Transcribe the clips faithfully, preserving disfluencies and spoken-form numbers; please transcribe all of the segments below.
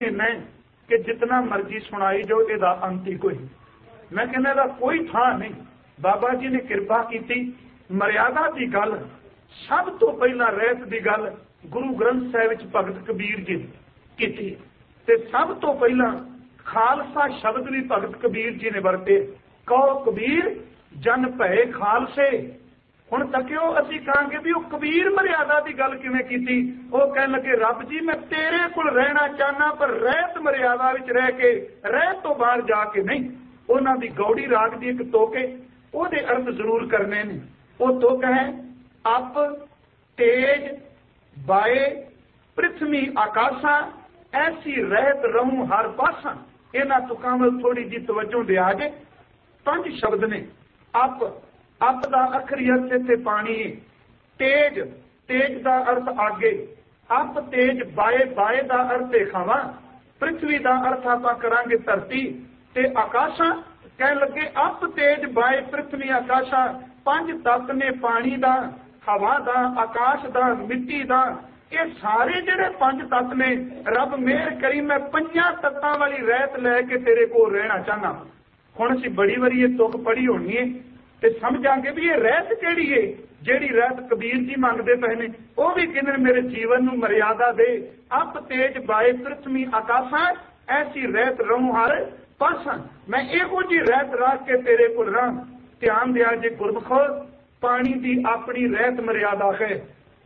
मैं कि जितना मर्जी सुनाई जो इहदा अंत ही कोई। मैं कहना इहदा कोई थां नहीं। बाबा जी ने किरपा की मर्यादा की गल सब तो पहला रहत की गल गुरु ग्रंथ साहिब भगत कबीर जी की ते सब तो पहला खालसा शब्द भी भगत कबीर जी ने वरते। कहो कबीर जन भय खालसे। हुण तकियो असीं कहांगे भी वह कबीर मर्यादा की गल किवें कीती। वो कहण लगे रब जी मैं तेरे कोल रहना चाहना पर रहत मर्यादा विच रह के रहत तो बाहर जाके नहीं। उन्हां दी गौड़ी राग दी एक तुक है ਉਹਦੇ अर्थ जरूर करने ने। वो तुक है अप तेज बाए पृथ्वी आकाशा ऐसी रहत रहूं हर पासा। इन्हां तुकां वल थोड़ी जी तवज्जो दिया जे। पंज शब्द ने अप अप दा अखरी अर्थ इत्थे पानी है। तेज तेज दा अर्थ आगे। अप तेज बाए बाए दा अर्थ है खावा। पृथ्वी दा अर्थ आपां करांगे धरती ते आकाशा कह लगे अप तेज बाए पृथ्वी आकाशा। पंज तत्त ने पानी दा हवा दा आकाश दा मिट्टी दा। ये सारे जिहड़े पंज तत्त ने रब मेहर करी मैं पंजां तत्तां वाली रहत लैके तेरे कोल रहना चाहना। हुण असीं बड़ी वारी ये तुक पढ़ी होनी है ते समझांगे भी ये रहत किहड़ी है जिहड़ी रहत कबीर जी मंगदे पए ने। वो भी कहंदे मेरे जीवन नूं मर्यादा दे। अप तेज बाए पृथ्वी आकाशा ऐसी रहत रहूं हर पासा। मैं इहो जी रहत रख के तेरे कोल रहां। ध्यान दिया जे गुरमुखो पानी की अपनी रहत मर्यादा है।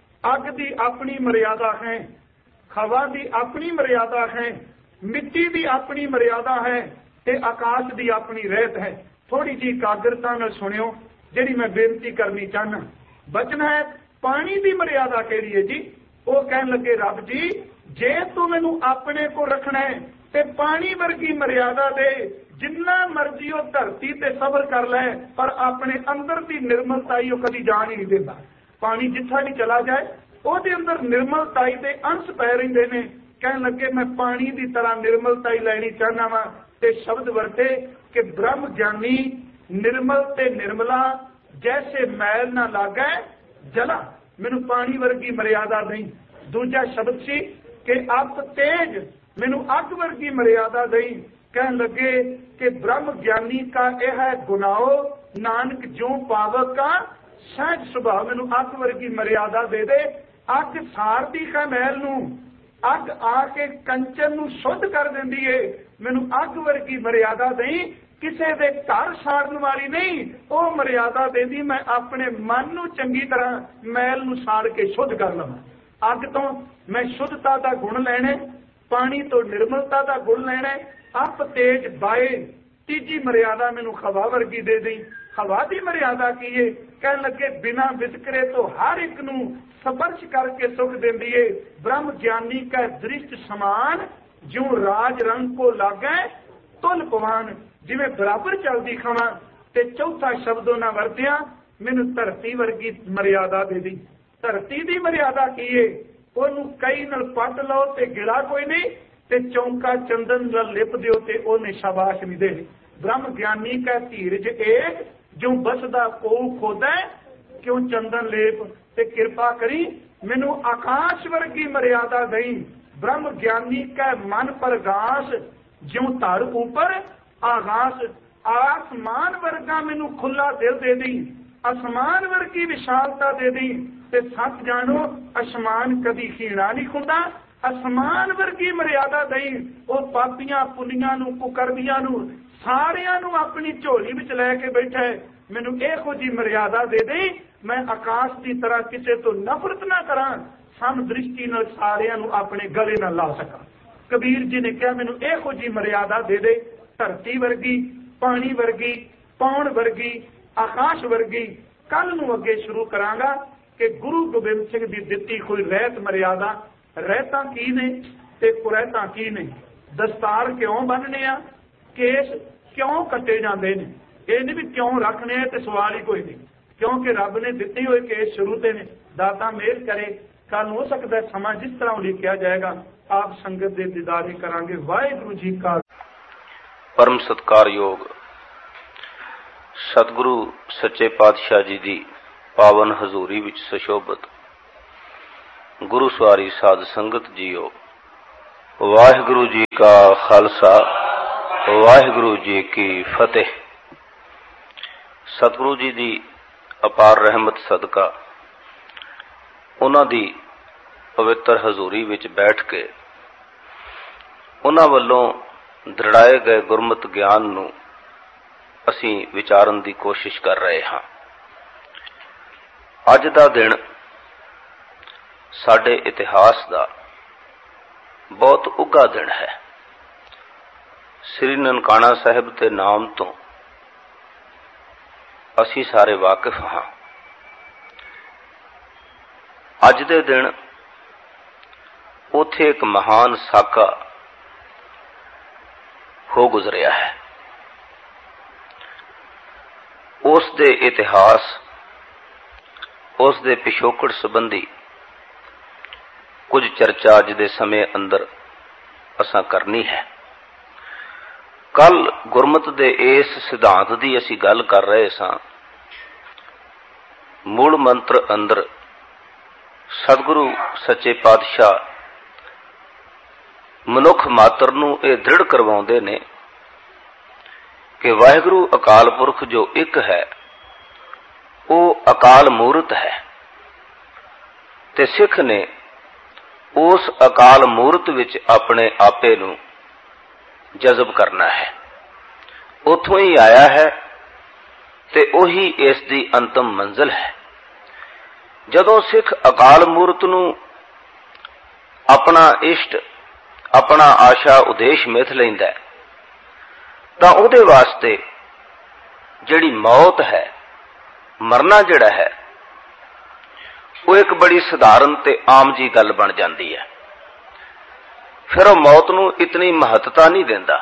अग की अपनी मर्यादा है। हवा की अपनी मर्यादा है। मिट्टी की अपनी मर्यादा है ते आकाश की अपनी रहत है। थोड़ी जी एकाग्रता नाल सुनियो जिहड़ी मैं बेनती करनी चाहना। बचन है पानी की मर्यादा किहड़ी है जी। वो कहन लगे रब जी जे तू मैनू अपने को रखना है ते पानी वर्गी मर्यादा दे। जिन्ना मर्जी वो धरती ते सबर कर लै पर अपने अंदर की निर्मलताई वो कभी जान ही नहीं देता। पानी जिथा भी चला जाए ਉਹਦੇ अंदर निर्मलताई के अंश पै रहिंदे ने। कहन लगे मैं पानी की तरह निर्मलताई लैनी चाहना वा ते शब्द वरते कि ब्रह्म ज्ञानी निर्मल ते निर्मला जैसे मैल ना लागै जला। मैनू पानी वर्गी मर्यादा नहीं। दूजा शब्द सी कि अप तेज मैनू अग वर्गी मर्यादा दई। कहन लगे कि ब्रह्म ज्ञानी का यह है गुनाहो नानक जो पावक का सहज स्वभाव। मैनू अग वर्गी मर्यादा दे दे। अग सारदी का मैल नू अग आके कंचन नू शुद्ध कर देंदी है। मैनू अग वर्गी मर्यादा दई। किसी दे घर साड़न वाली नहीं वो मर्यादा देंदी। मैं अपने मन नू चंगी तरह मैल नू साड़ के शुद्ध कर लवां। अग तो मैं शुद्धता का गुण लैणे पानी तो निर्मलता का गुण लैना। अप तेज बाए तीजी मर्यादा मैनू हवा वर्गी दे दी। हवा की मर्यादा की है। कह लगे बिना वितकरे तो हर एक नू स्पर्श करके सुख देंदी है। ब्रह्म ज्ञानी का दृष्ट समान जो राज रंग को लागै तुल पवान। जिवें बराबर चलदी खावां। ते चौथा शब्द उन्हां वरतिया मैनू धरती वर्गी मर्यादा दे दी। धरती की मर्यादा की है। ਉਹਨੂੰ ਕਈ ਨਾਲ ਪੱਟ ਲਓ ਤੇ ਗਿਲਾ ਕੋਈ ਨਹੀਂ ਤੇ ਚੌਂਕਾ ਚੰਦਨ ਨਾਲ ਲਿਪ ਦਿਓ ਤੇ ਉਹਨੇ ਸ਼ਾਬਾਸ਼ ਨਹੀਂ ਦੇਣੀ। ਬ੍ਰਹਮ ਗਿਆਨੀ ਕਾ ਧੀਰਜ ਏਕ ਜੋ ਬਸਦਾ ਕੋ ਖੋਦਾ ਕਿਉਂ ਚੰਦਨ ਲੇਪ ਤੇ ਕਿਰਪਾ ਕਰੀ ਮੈਨੂੰ ਆਕਾਸ਼ ਵਰਗੀ ਮਰਿਆਦਾ ਦਈ। ਬ੍ਰਹਮ ਗਿਆਨੀ ਕਾ ਮਨ ਪ੍ਰਗਾਸ ਜਿਉਂ ਧਰ ਉੱਪਰ ਆਗਾਸ। ਆਸਮਾਨ ਵਰਗਾ ਮੈਨੂੰ ਖੁੱਲਾ ਦਿਲ ਦੇ ਦੀ। आसमान वर्गी विशालता दे दी। ते सच जानो आसमान कदी खीणा नहीं खुंदा। आसमान वर्गी मर्यादा दई। वो पापियां पुनियां नू कुकरदियां नू सारियां नू अपनी झोली विच लैके बैठा है। मैनू इहो जी मर्यादा दे दे मैं आकाश की तरह किसी तो नफरत ना करा। सम दृष्टि नाल सारियां नू अपने गले नाल ला सका। कबीर जी ने कहा मैनू इहो जी मर्यादा दे दे। धरती वर्गी पानी वर्गी पौण वर्गी आकाश वर्गी। कल नूं अगे शुरू करांगा कि गुरु गोबिंद सिंह की दिती कोई रहत मर्यादा। रहतां की ने ते कुरैतां की ने। दस्तार क्यों बनने आ केस क्यों कटे जाते हैं। ये नहीं भी क्यों रखने ते सवाल ही कोई नहीं क्योंकि रब ने दिते हुए केस शुरू ते ने। दाता मेहर करे कल हो सकता है समा जिस तरह लिखा जाएगा आप संगत के दीदारे करांगे। वाहिगुरू जी का परम सत्कारयोग सतगुरु सच्चे पातशाह जी की पावन हजूरी विच सुशोभित गुरु सवारी साध संगत जीओ। ਵਾਹਿਗੁਰੂ ਜੀ ਕਾ ਖਾਲਸਾ ਵਾਹਿਗੁਰੂ ਜੀ ਕੀ ਫਤਿਹ। ਸਤਿਗੁਰੂ ਜੀ ਦੀ ਅਪਾਰ ਰਹਿਮਤ ਸਦਕਾ ਉਹਨਾਂ ਦੀ ਪਵਿੱਤਰ ਹਜ਼ੂਰੀ ਵਿੱਚ ਬੈਠ ਕੇ ਉਹਨਾਂ ਵੱਲੋਂ ਦ੍ਰਿੜਾਏ ਗਏ ਗੁਰਮਤਿ ਗਿਆਨ ਨੂੰ ਅਸੀਂ ਵਿਚਾਰਨ ਦੀ ਕੋਸ਼ਿਸ਼ ਕਰ ਰਹੇ ਹਾਂ। ਅੱਜ ਦਾ ਦਿਨ ਸਾਡੇ ਇਤਿਹਾਸ ਦਾ ਬਹੁਤ ਉੱਘਾ ਦਿਨ ਹੈ। ਸ੍ਰੀ ਨਨਕਾਣਾ ਸਾਹਿਬ ਦੇ ਨਾਮ ਤੋਂ ਅਸੀਂ ਸਾਰੇ ਵਾਕਿਫ ਹਾਂ। ਅੱਜ ਦੇ ਦਿਨ ਉੱਥੇ ਇੱਕ ਮਹਾਨ ਸਾਕਾ ਹੋ ਗੁਜ਼ਰਿਆ ਹੈ। ਉਸ ਦੇ ਇਤਿਹਾਸ, ਉਸ ਦੇ ਪਿਛੋਕੜ ਸੰਬੰਧੀ ਕੁਝ ਚਰਚਾ ਅੱਜ ਦੇ ਸਮੇਂ ਅੰਦਰ ਅਸਾਂ ਕਰਨੀ ਹੈ। ਕੱਲ ਗੁਰਮਤਿ ਦੇ ਇਸ ਸਿਧਾਂਤ ਦੀ ਅਸੀਂ ਗੱਲ ਕਰ ਰਹੇ ਸਾਂ। ਮੂਲ ਮੰਤਰ ਅੰਦਰ ਸਤਿਗੁਰੂ ਸੱਚੇ ਪਾਤਸ਼ਾਹ ਮਨੁੱਖ ਮਾਤਰ ਨੂੰ ਇਹ ਦ੍ਰਿੜ ਕਰਵਾਉਂਦੇ ਨੇ ਕਿ ਵਾਹਿਗੁਰੂ ਅਕਾਲ ਪੁਰਖ ਜੋ ਇੱਕ ਹੈ ਉਹ ਅਕਾਲ ਮੂਰਤ ਹੈ, ਤੇ ਸਿੱਖ ਨੇ ਉਸ ਅਕਾਲ ਮੂਰਤ ਵਿੱਚ ਆਪਣੇ ਆਪੇ ਨੂੰ ਜਜ਼ਬ ਕਰਨਾ ਹੈ। ਉੱਥੋਂ ਹੀ ਆਇਆ ਹੈ ਤੇ ਉਹੀ ਇਸ ਦੀ ਅੰਤਮ ਮੰਜ਼ਿਲ ਹੈ। ਜਦੋਂ ਸਿੱਖ ਅਕਾਲ ਮੂਰਤ ਨੂੰ ਆਪਣਾ ਇਸ਼ਟ, ਆਪਣਾ ਆਸ਼ਾ ਉਦੇਸ਼ ਮਿਥ ਲੈਂਦਾ ਤਾਂ ਉਹਦੇ ਵਾਸਤੇ ਜਿਹੜੀ ਮੌਤ ਹੈ, ਮਰਨਾ ਜਿਹੜਾ ਹੈ, ਉਹ ਇੱਕ ਬੜੀ ਸਧਾਰਨ ਤੇ ਆਮ ਜੀ ਗੱਲ ਬਣ ਜਾਂਦੀ ਹੈ। ਫਿਰ ਉਹ ਮੌਤ ਨੂੰ ਇਤਨੀ ਮਹੱਤਤਾ ਨਹੀਂ ਦਿੰਦਾ,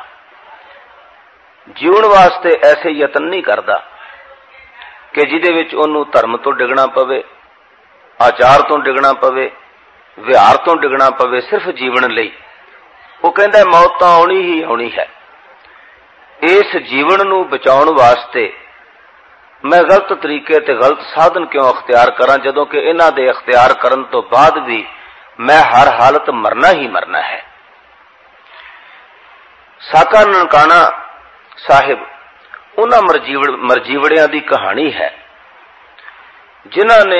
ਜੀਉਣ ਵਾਸਤੇ ਐਸੇ ਯਤਨ ਨਹੀਂ ਕਰਦਾ ਕਿ ਜਿਹਦੇ ਵਿੱਚ ਉਹਨੂੰ ਧਰਮ ਤੋਂ ਡਿੱਗਣਾ ਪਵੇ, ਆਚਾਰ ਤੋਂ ਡਿੱਗਣਾ ਪਵੇ, ਵਿਹਾਰ ਤੋਂ ਡਿੱਗਣਾ ਪਵੇ, ਸਿਰਫ ਜੀਵਨ ਲਈ। ਉਹ ਕਹਿੰਦਾ ਮੌਤ ਤਾਂ ਆਉਣੀ ਹੀ ਆਉਣੀ ਹੈ। ਇਸ ਜੀਵਨ ਨੂੰ ਬਚਾਉਣ ਵਾਸਤੇ ਮੈਂ ਗਲਤ ਤਰੀਕੇ ਤੇ ਗਲਤ ਸਾਧਨ ਕਿਉਂ ਅਖਤਿਆਰ ਕਰਾਂ, ਜਦੋਂ ਕਿ ਇਹਨਾਂ ਦੇ ਅਖਤਿਆਰ ਕਰਨ ਤੋਂ ਬਾਅਦ ਵੀ ਮੈਂ ਹਰ ਹਾਲਤ ਮਰਨਾ ਹੀ ਮਰਨਾ ਹੈ। ਸਾਕਾ ਨਨਕਾਣਾ ਸਾਹਿਬ ਉਹਨਾਂ ਮਰਜੀਵੜ ਮਰਜੀਵੜਿਆਂ ਦੀ ਕਹਾਣੀ ਹੈ ਜਿਨ੍ਹਾਂ ਨੇ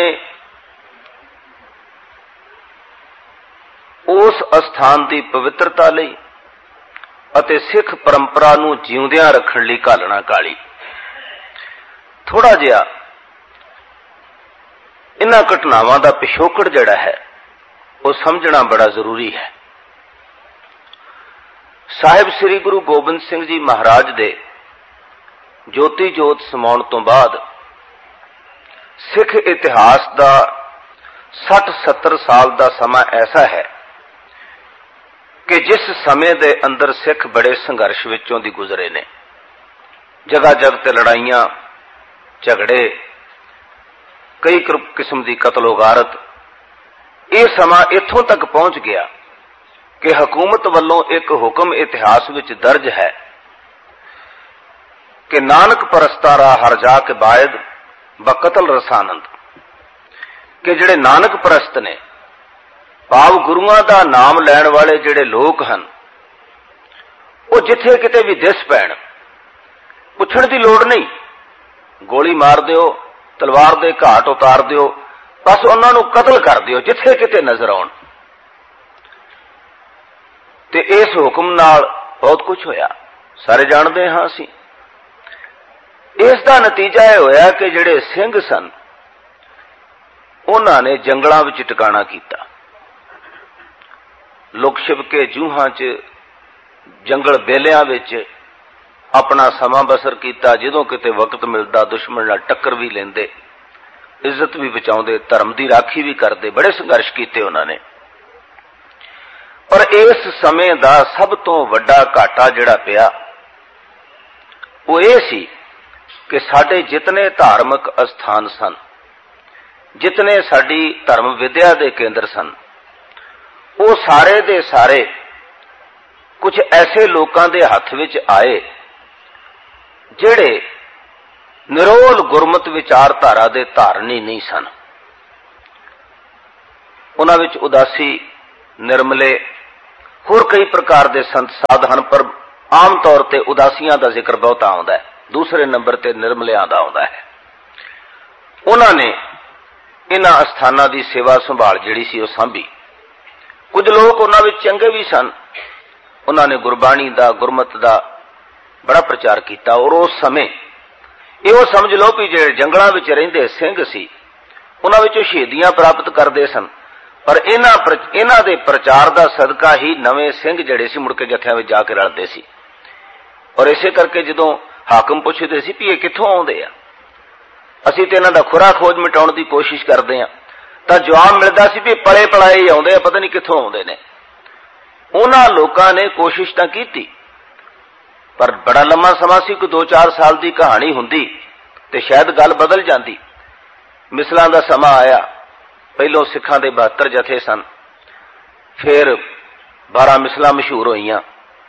ਉਸ ਅਸਥਾਨ ਦੀ ਪਵਿੱਤਰਤਾ ਲਈ ਅਤੇ ਸਿੱਖ ਪਰੰਪਰਾ ਨੂੰ ਜਿਉਂਦਿਆਂ ਰੱਖਣ ਲਈ ਘਾਲਣਾ ਕਾਲੀ। ਥੋੜਾ ਜਿਹਾ ਇਹਨਾਂ ਘਟਨਾਵਾਂ ਦਾ ਪਿਛੋਕੜ ਜਿਹੜਾ ਹੈ ਉਹ ਸਮਝਣਾ ਬੜਾ ਜ਼ਰੂਰੀ ਹੈ। ਸਾਹਿਬ ਸ੍ਰੀ ਗੁਰੂ ਗੋਬਿੰਦ ਸਿੰਘ ਜੀ ਮਹਾਰਾਜ ਦੇ ਜੋਤੀ ਜੋਤ ਸਮਾਉਣ ਤੋਂ ਬਾਅਦ ਸਿੱਖ ਇਤਿਹਾਸ ਦਾ ਸੱਠ ਸੱਤਰ ਸਾਲ ਦਾ ਸਮਾਂ ਐਸਾ ਹੈ ਕਿ ਜਿਸ ਸਮੇਂ ਦੇ ਅੰਦਰ ਸਿੱਖ ਬੜੇ ਸੰਘਰਸ਼ ਵਿੱਚੋਂ ਦੀ ਗੁਜ਼ਰੇ ਨੇ। ਜਗ੍ਹਾ ਜਗ੍ਹਾ ਤੇ ਲੜਾਈਆਂ, ਝਗੜੇ, ਕਈ ਕਿਸਮ ਦੀ ਕਤਲੋਗਾਰਤ। ਇਹ ਸਮਾਂ ਇੱਥੋਂ ਤੱਕ ਪਹੁੰਚ ਗਿਆ ਕਿ ਹਕੂਮਤ ਵੱਲੋਂ ਇੱਕ ਹੁਕਮ ਇਤਿਹਾਸ ਵਿੱਚ ਦਰਜ ਹੈ ਕਿ ਨਾਨਕ ਪਰਸਤਾਰਾ ਹਰ ਜਾ ਕੇ ਬਾਇਦ ਬਕਤਲ ਰਸਾਨੰਦ, ਕਿ ਜਿਹੜੇ ਨਾਨਕ ਪ੍ਰਸਤ ਨੇ, ਭਾਵ ਗੁਰੂਆਂ ਦਾ ਨਾਮ ਲੈਣ ਵਾਲੇ ਜਿਹੜੇ ਲੋਕ ਹਨ, ਉਹ ਜਿੱਥੇ ਕਿਤੇ ਵੀ ਦਿਸ ਪੈਣ, ਪੁੱਛਣ ਦੀ ਲੋੜ ਨਹੀਂ, ਗੋਲੀ ਮਾਰ ਦਿਓ, ਤਲਵਾਰ ਦੇ ਘਾਟ ਉਤਾਰ ਦਿਓ, ਬਸ ਉਹਨਾਂ ਨੂੰ ਕਤਲ ਕਰ ਦਿਓ ਜਿੱਥੇ ਕਿਤੇ ਨਜ਼ਰ ਆਉਣ। ਤੇ ਇਸ ਹੁਕਮ ਨਾਲ ਬਹੁਤ ਕੁਝ ਹੋਇਆ, ਸਾਰੇ ਜਾਣਦੇ ਹਾਂ ਅਸੀਂ। ਇਸ ਦਾ ਨਤੀਜਾ ਇਹ ਹੋਇਆ ਕਿ ਜਿਹੜੇ ਸਿੰਘ ਸਨ ਉਹਨਾਂ ਨੇ ਜੰਗਲਾਂ ਵਿੱਚ ਟਿਕਾਣਾ ਕੀਤਾ, ਲੁਕ ਛਿਪ ਕੇ ਜੂਹਾਂ 'ਚ, ਜੰਗਲ ਬੇਲਿਆਂ ਵਿੱਚ ਆਪਣਾ ਸਮਾਂ ਬਸਰ ਕੀਤਾ। ਜਦੋਂ ਕਿਤੇ ਵਕਤ ਮਿਲਦਾ ਦੁਸ਼ਮਣ ਨਾਲ ਟੱਕਰ ਵੀ ਲੈਂਦੇ, ਇੱਜ਼ਤ ਵੀ ਬਚਾਉਂਦੇ, ਧਰਮ ਦੀ ਰਾਖੀ ਵੀ ਕਰਦੇ। ਬੜੇ ਸੰਘਰਸ਼ ਕੀਤੇ ਉਹਨਾਂ ਨੇ। ਪਰ ਇਸ ਸਮੇਂ ਦਾ ਸਭ ਤੋਂ ਵੱਡਾ ਘਾਟਾ ਜਿਹੜਾ ਪਿਆ ਉਹ ਇਹ ਸੀ ਕਿ ਸਾਡੇ ਜਿਤਨੇ ਧਾਰਮਿਕ ਅਸਥਾਨ ਸਨ, ਜਿਤਨੇ ਸਾਡੀ ਧਰਮ ਵਿਦਿਆ ਦੇ ਕੇਂਦਰ ਸਨ, ਉਹ ਸਾਰੇ ਦੇ ਸਾਰੇ ਕੁਝ ਐਸੇ ਲੋਕਾਂ ਦੇ ਹੱਥ ਵਿੱਚ ਆਏ ਜਿਹੜੇ ਨਿਰੋਲ ਗੁਰਮਤਿ ਵਿਚਾਰਧਾਰਾ ਦੇ ਧਾਰਨੀ ਨਹੀਂ ਸਨ। ਉਹਨਾਂ ਵਿੱਚ ਉਦਾਸੀ, ਨਿਰਮਲੇ, होर कई प्रकार के संत साध हैं, पर आम तौर पर उदासियां का जिक्र बहुत आउंदा है। दूसरे नंबर ते निर्मलियां दा आउंदा है। उन्होंने इन्हां अस्थानां की सेवा संभाल जिहड़ी सी वो सांभी। कुछ लोग उन्हां विच चंगे भी सन, उन्होंने गुरबाणी का गुरमत का बड़ा प्रचार किया। और उस समय यो समझ लो कि जिहड़े जंगलों में रहिंदे सिंह सी उन्हां विचों शहीदियां प्राप्त करते सन, पर इन्हां इन्हां दे प्रचार का सदका ही नवे सिंह जिहड़े सी मुड़ के जत्थियां विच जाके रलदे सी। और इसे करके जदों हाकम पुछदे सी भी ये कित्थों आउंदे आ, असीं ते इन्हां दा खुरा खोज मिटाउण दी कोशिश करदे हां, तां जवाब मिलदा सी भी पले पलाए ही आउंदे आ, पता नहीं कित्थों आउंदे ने। उन्हां लोकां ने कोशिश तां कीती, पर बड़ा लंबा समा सी, कोई दो चार साल की कहानी हुंदी ते शायद गल बदल जाती। मिसलां दा समा आया, पहलों सिखां दे बहत्तर जथे सन, फिर बारह मिसलां मशहूर होईयां।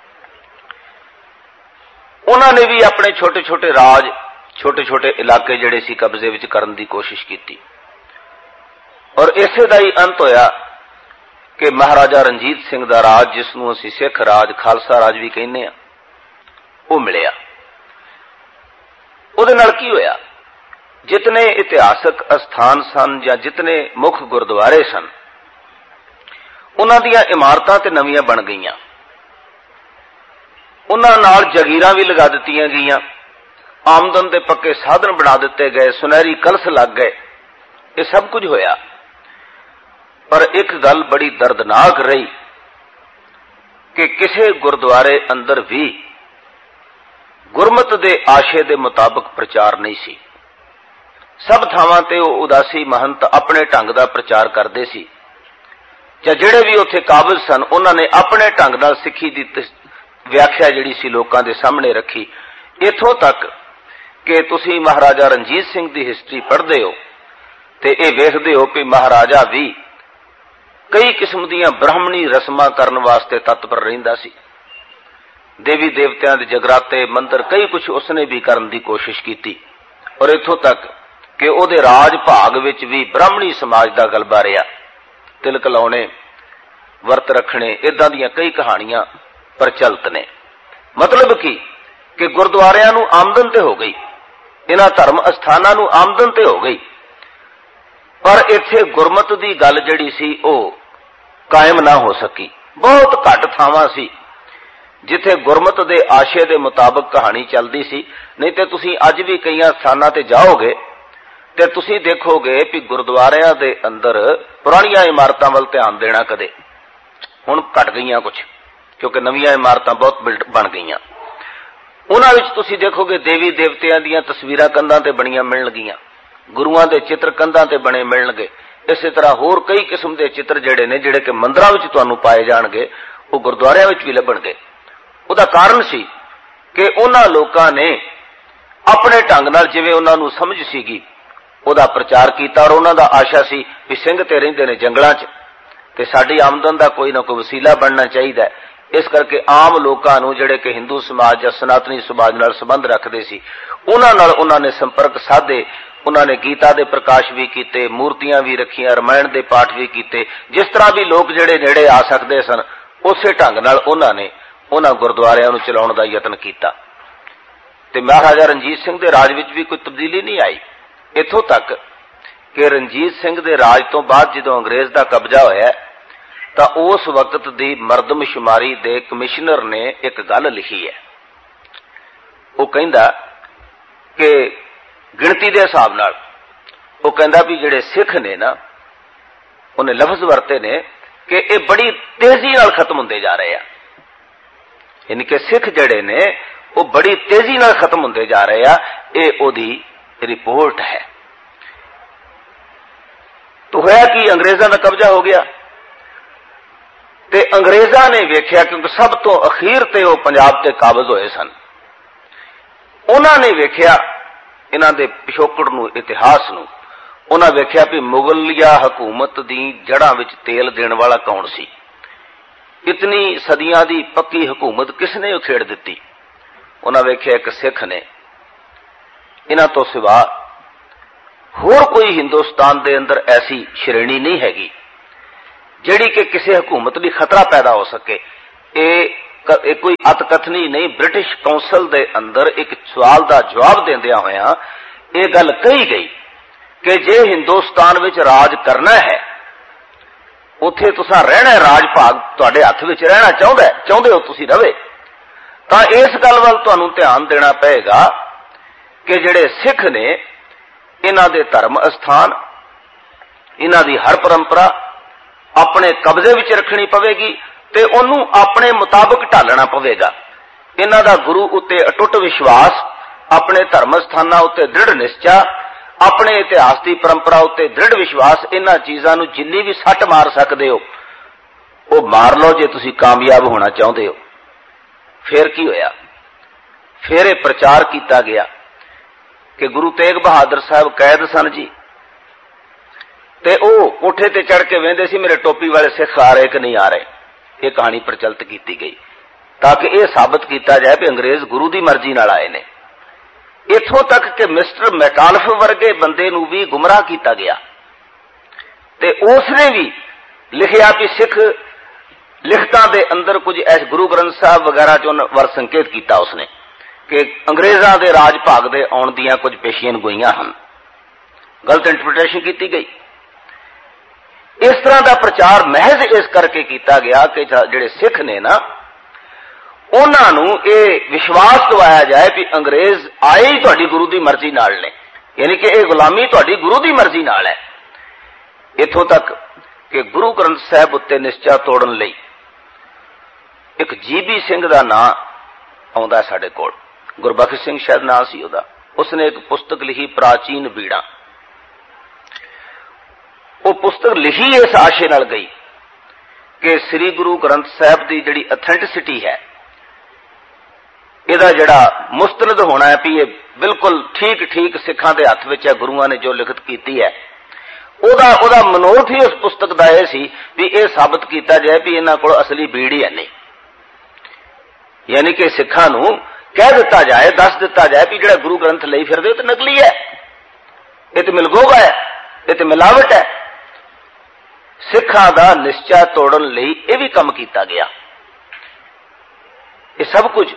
उन्होंने भी अपने छोटे छोटे राज, छोटे छोटे इलाके जिहड़े सी कब्जे विच करन दी कोशिश की। और इसे दा ही अंत होया कि महाराजा रणजीत सिंह दा राज, जिसनूं असीं सिख राज, खालसा राज भी कहने आ, वो मिलिया। उहदे नाल की होया, जितने इतिहासक अस्थान सन या जितने मुख गुरुद्वारे सन, उन्हां दीयां इमारतां ते नवीआं बन गईयां, उन्हां नाल जगीरां भी लगा दित्तियां गईयां, आमदन दे पक्के साधन बना दिते गए, सुनहरी कलश लग गए। ये सब कुछ होया, पर एक गल बड़ी दर्दनाक रही कि किसी गुरुद्वारे अंदर भी गुरमत दे आशे दे मुताबिक प्रचार नहीं सी। सब थावां ते वो उदासी महंत अपने ढंग का प्रचार करते सी, जां जिहड़े भी उत्थे काबिल सन उन्होंने अपने ढंग नाल सिੱਖੀ दी व्याख्या जिहड़ी सी लोकां दे सामने रखी। इथों तक कि तुसीं महाराजा रणजीत सिंह की हिस्टरी पढ़दे हो ते ये वेखदे हो कि महाराजा भी कई किस्म दीयां ब्राह्मणी रस्मां करन वास्ते तत्पर रहिंदा सी। देवी देवतियां दे जगराते, मंदिर, कई कुछ उसने भी करन दी कोशिश की। और इथों तक कि उहदे राज भाग विच भी ब्राह्मणी समाज का गलबा रहा। तिलक लाउने, वर्त रखने, इदां दीयां कई कहानियां प्रचलित ने। मतलब की कि गुरुद्वारियां नूं आमदन ते हो गई, इन्हां धर्म अस्थानां नूं आमदन ते हो गई, पर इत्थे गुरमत की गल जिहड़ी सी ओह कायम ना हो सकी। बहुत घट थावां सी जिथे गुरमत दे आशे दे मुताबिक कहानी चलती सी। नहीं तो तुसीं अज भी कई स्थानां ते जाओगे ते तुसीं देखोगे कि गुरुद्वारियां दे अंदर पुरानियां इमारतां वल ध्यान देना कदे हुण घट गईयां कुछ, क्योंकि नवीआं इमारतां बहुत बन गईयां। उन्हां विच तुसीं देखोगे देवी देवतियां दीयां तस्वीरां कंधां ते बणीआं मिलणगीआं, गुरुआं दे चित्र कंधां ते बणे मिलणगे। इसे तरह होर कई किस्म के चित्र जिहड़े ने जिहड़े कि मंदिरां विच तुहानूं पाए जाणगे, वो गुरुद्वारियां विच भी लभणगे। उहदा कारण सी कि उन्हां लोकां ने अपने ढंग नाल जिवें उन्हां नूं समझ सीगी उहदा प्रचार किया। और उन्हां दा आशा सी कि सिंह ते रहिंदे ने जंगलां च ते साडी आमदन दा कोई ना कोई वसीला बनना चाहिए। इस करके आम लोकां नूं जिहड़े कि हिंदू समाज या सनातनी समाज नाल संबंध रखदे सी, उन्हां नाल उन्हां ने संपर्क साधे। उन्होंने गीता के प्रकाश भी किए, मूर्तियां भी रखियां, रामायण के पाठ भी किए। जिस तरह भी लोग जिहड़े नेड़े आ सकते सन, उस ढंग नाल उन्होंने उन्हां गुरुद्वारियां नूं चलाउण दा यतन किया। ते महाराजा रणजीत सिंह के राज विच भी कोई तब्दीली नहीं आई। इथों तक कि रणजीत सिंह के राज तो बाद जदों अंग्रेज का कब्जा होया तो उस वक्त की मरदमशुमारी के कमिश्नर ने एक गल लिखी है। वो कहंदा कि गिणती के हिसाब नाल वो कहंदा भी जिहड़े सिख ने ना, उन्हें लफ्ज वरते ने कि ये बड़ी तेजी नाल खत्म होंदे जा रहे हैं। यानी कि सिख जिहड़े ने वो बड़ी तेजी नाल खत्म होंदे जा रहे हैं। ये ओदी रिपोर्ट है। तो होया कि अंग्रेजां दा कब्जा हो गया ते अंग्रेजां ने वेख्या, क्योंकि सब तो अखीर ते वो पंजाब ते काबज होए सन, उन्हां ने वेख्या इन्हां दे पिछोकड़ नूं, इतिहास नूं। उन्हां वेख्या भी मुगलिया हुकूमत दी जड़ां विच तेल देण वाला कौन सी? इतनी सदियां दी पक्की हुकूमत किसने उखेड़ दिती? उन्हां वेख्या एक सिख ने। इन्हां तो सिवा होर कोई हिंदुस्तान दे अंदर ऐसी श्रेणी नहीं हैगी जिहड़ी कि किसी हुकूमत लई खतरा पैदा हो सके। ਇਹ कोई अतकथनी नहीं, ब्रिटिश कौंसल दे अंदर एक सवाल का जवाब देंदिया होया ये गल कही गई कि जे हिंदुस्तान विच राज करना है, उत्थे तुसां रहना है, राज भाग तुहाडे हत्थ विच रहना चाहुंदा चाहुंदे हो तुसीं रहे, तां इस गल वल तुहानूं ध्यान देना पएगा कि जिहड़े सिख ने इन्हां दे धर्म अस्थान, इन्हां दी हर परंपरा अपने कब्जे विच रखनी पवेगी ते उन्होंने अपने मुताबिक ढालना पवेगा। इन्हां दा गुरु उत्ते अटुट विश्वास, अपने धर्म स्थानां उत्ते दृढ़ निश्चा, अपने इतिहास की परंपरा उत्ते दृढ़ विश्वास, इन्हां चीज़ां नूं जिन्नी भी सट मार सकते हो वो मार लो जे तुसीं कामयाब होना चाहते हो। फिर की होया? फिर यह प्रचार किया गया कि गुरु तेग बहादुर साहब कैद सन जी, ते ओ कोठे ते चढ़ के वेंदे सी मेरे टोपी वाले सिख आ रहे कि नहीं आ रहे। ये कहानी प्रचलित की गई ताकि यह साबित किया जाए कि अंग्रेज गुरु की मर्जी नाल आए ने। इथों तक कि मिस्टर मैकालफ वर्गे बंदे नूं भी गुमराह किया गया ते उसने भी लिखिया कि सिख लिखतां दे अंदर कुछ ऐस गुरु ग्रंथ साहब वगैरह चों वर संकेत किया उसने कि अंग्रेजां दे राज भाग दे आउण दीआं कुछ पेशियन गोईयां हन। गलत इंटरप्रिटेशन की गई। इस तरह का प्रचार महज इस करके किया गया कि जिहड़े सिख ने ना उन्हां नूं ये विश्वास दवाया जाए कि अंग्रेज आए ही तुहाडी गुरु की मर्जी नाल ने, यानी कि यह गुलामी तुहाडी गुरु की मर्जी नाल है। इथों तक कि गुरु ग्रंथ साहब उत्ते निश्चा तोड़न लई एक जीबी सिंह का नां आउंदा साडे कोल, गुरबख्श सिंह शायद नां सी उहदा। उसने एक पुस्तक लिखी प्राचीन बीड़ा। वो पुस्तक लिखी इस आशे नाल गई कि श्री गुरु ग्रंथ साहब की जिहड़ी अथेंटिसिटी है, इहदा जिहड़ा मुस्तनद होना है भी ये बिल्कुल ठीक ठीक सिखां दे हत्थ विच है, गुरुआं ने जो लिखत कीती है, ओदा ओदा मनोरथ ही उस पुस्तक का यह सी भी यह साबित किया जाए भी इन्हां कोल असली बीड़ ही है नहीं। यानी कि सिखां नूं कह दिता जाए, दस दिता जाए भी जिहड़ा गुरु ग्रंथ लई फिरदे ते नकली है, ये तो मिलगोगा है, ये तो मिलावट है। सिखां दा निश्चा तोड़न लई यह भी काम किया गया। ये सब कुछ